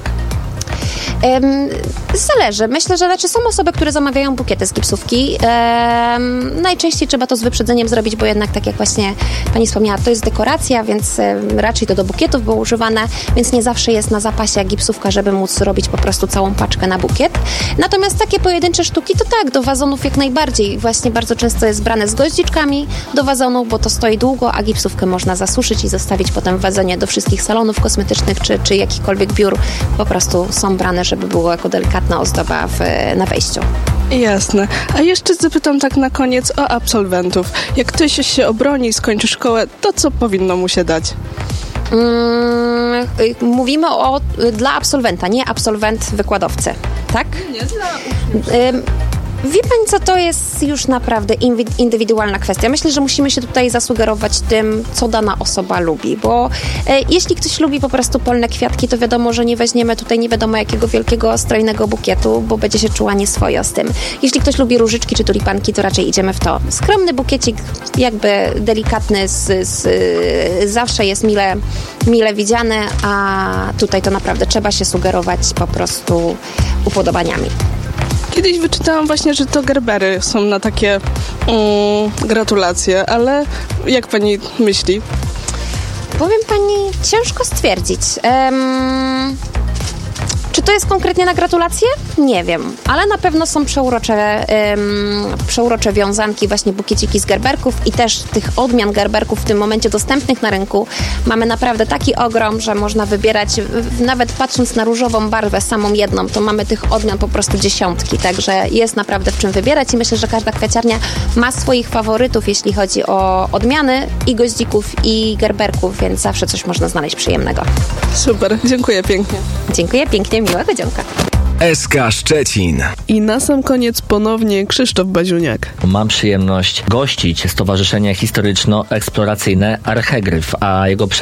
Um, zależy. Myślę, że znaczy są osoby, które zamawiają bukiety z gipsówki. Um, najczęściej trzeba to z wyprzedzeniem zrobić, bo jednak, tak jak właśnie pani wspomniała, to jest dekoracja, więc um, raczej to do bukietów było używane, więc nie zawsze jest na zapasie gipsówka, żeby móc robić po prostu całą paczkę na bukiet. Natomiast takie pojedyncze sztuki to tak, do wazonów jak najbardziej. Właśnie bardzo często jest brane z goździczkami do wazonów, bo to stoi długo, a gipsówkę można zasuszyć i zostawić potem w wazonie do wszystkich salonów kosmetycznych czy, czy jakichkolwiek biur. Po prostu są brane, żeby było jako delikatna ozdoba w, na wejściu. Jasne. A jeszcze zapytam tak na koniec o absolwentów. Jak ktoś się obroni i skończy szkołę, to co powinno mu się dać? Mm, mówimy o dla absolwenta, nie absolwent wykładowcy, tak? Nie, dla uczniów. Ym, Wie pani co, to jest już naprawdę indywidualna kwestia. Myślę, że musimy się tutaj zasugerować tym, co dana osoba lubi, bo e, jeśli ktoś lubi po prostu polne kwiatki, to wiadomo, że nie weźmiemy tutaj nie wiadomo jakiego wielkiego, strojnego bukietu, bo będzie się czuła nieswojo z tym. Jeśli ktoś lubi różyczki czy tulipanki, to raczej idziemy w to. Skromny bukiecik, jakby delikatny, z, z, zawsze jest mile, mile widziany, a tutaj to naprawdę trzeba się sugerować po prostu upodobaniami. Kiedyś wyczytałam właśnie, że to Gerbery są na takie um, gratulacje, ale jak pani myśli? Powiem pani, ciężko stwierdzić. Um, czy to jest konkretnie na gratulacje? Nie wiem, ale na pewno są przeurocze, um, przeurocze wiązanki, właśnie bukieciki z gerberków i też tych odmian gerberków w tym momencie dostępnych na rynku. Mamy naprawdę taki ogrom, że można wybierać, nawet patrząc na różową barwę, samą jedną, to mamy tych odmian po prostu dziesiątki, także jest naprawdę w czym wybierać i myślę, że każda kwiaciarnia ma swoich faworytów, jeśli chodzi o odmiany i goździków, i gerberków, więc zawsze coś można znaleźć przyjemnego. Super, dziękuję pięknie. Dziękuję pięknie, miłego dzionka. S K Szczecin. I na sam koniec ponownie Krzysztof Baziuniak. Mam przyjemność gościć Stowarzyszenie Historyczno-Eksploracyjne Archegryf, a jego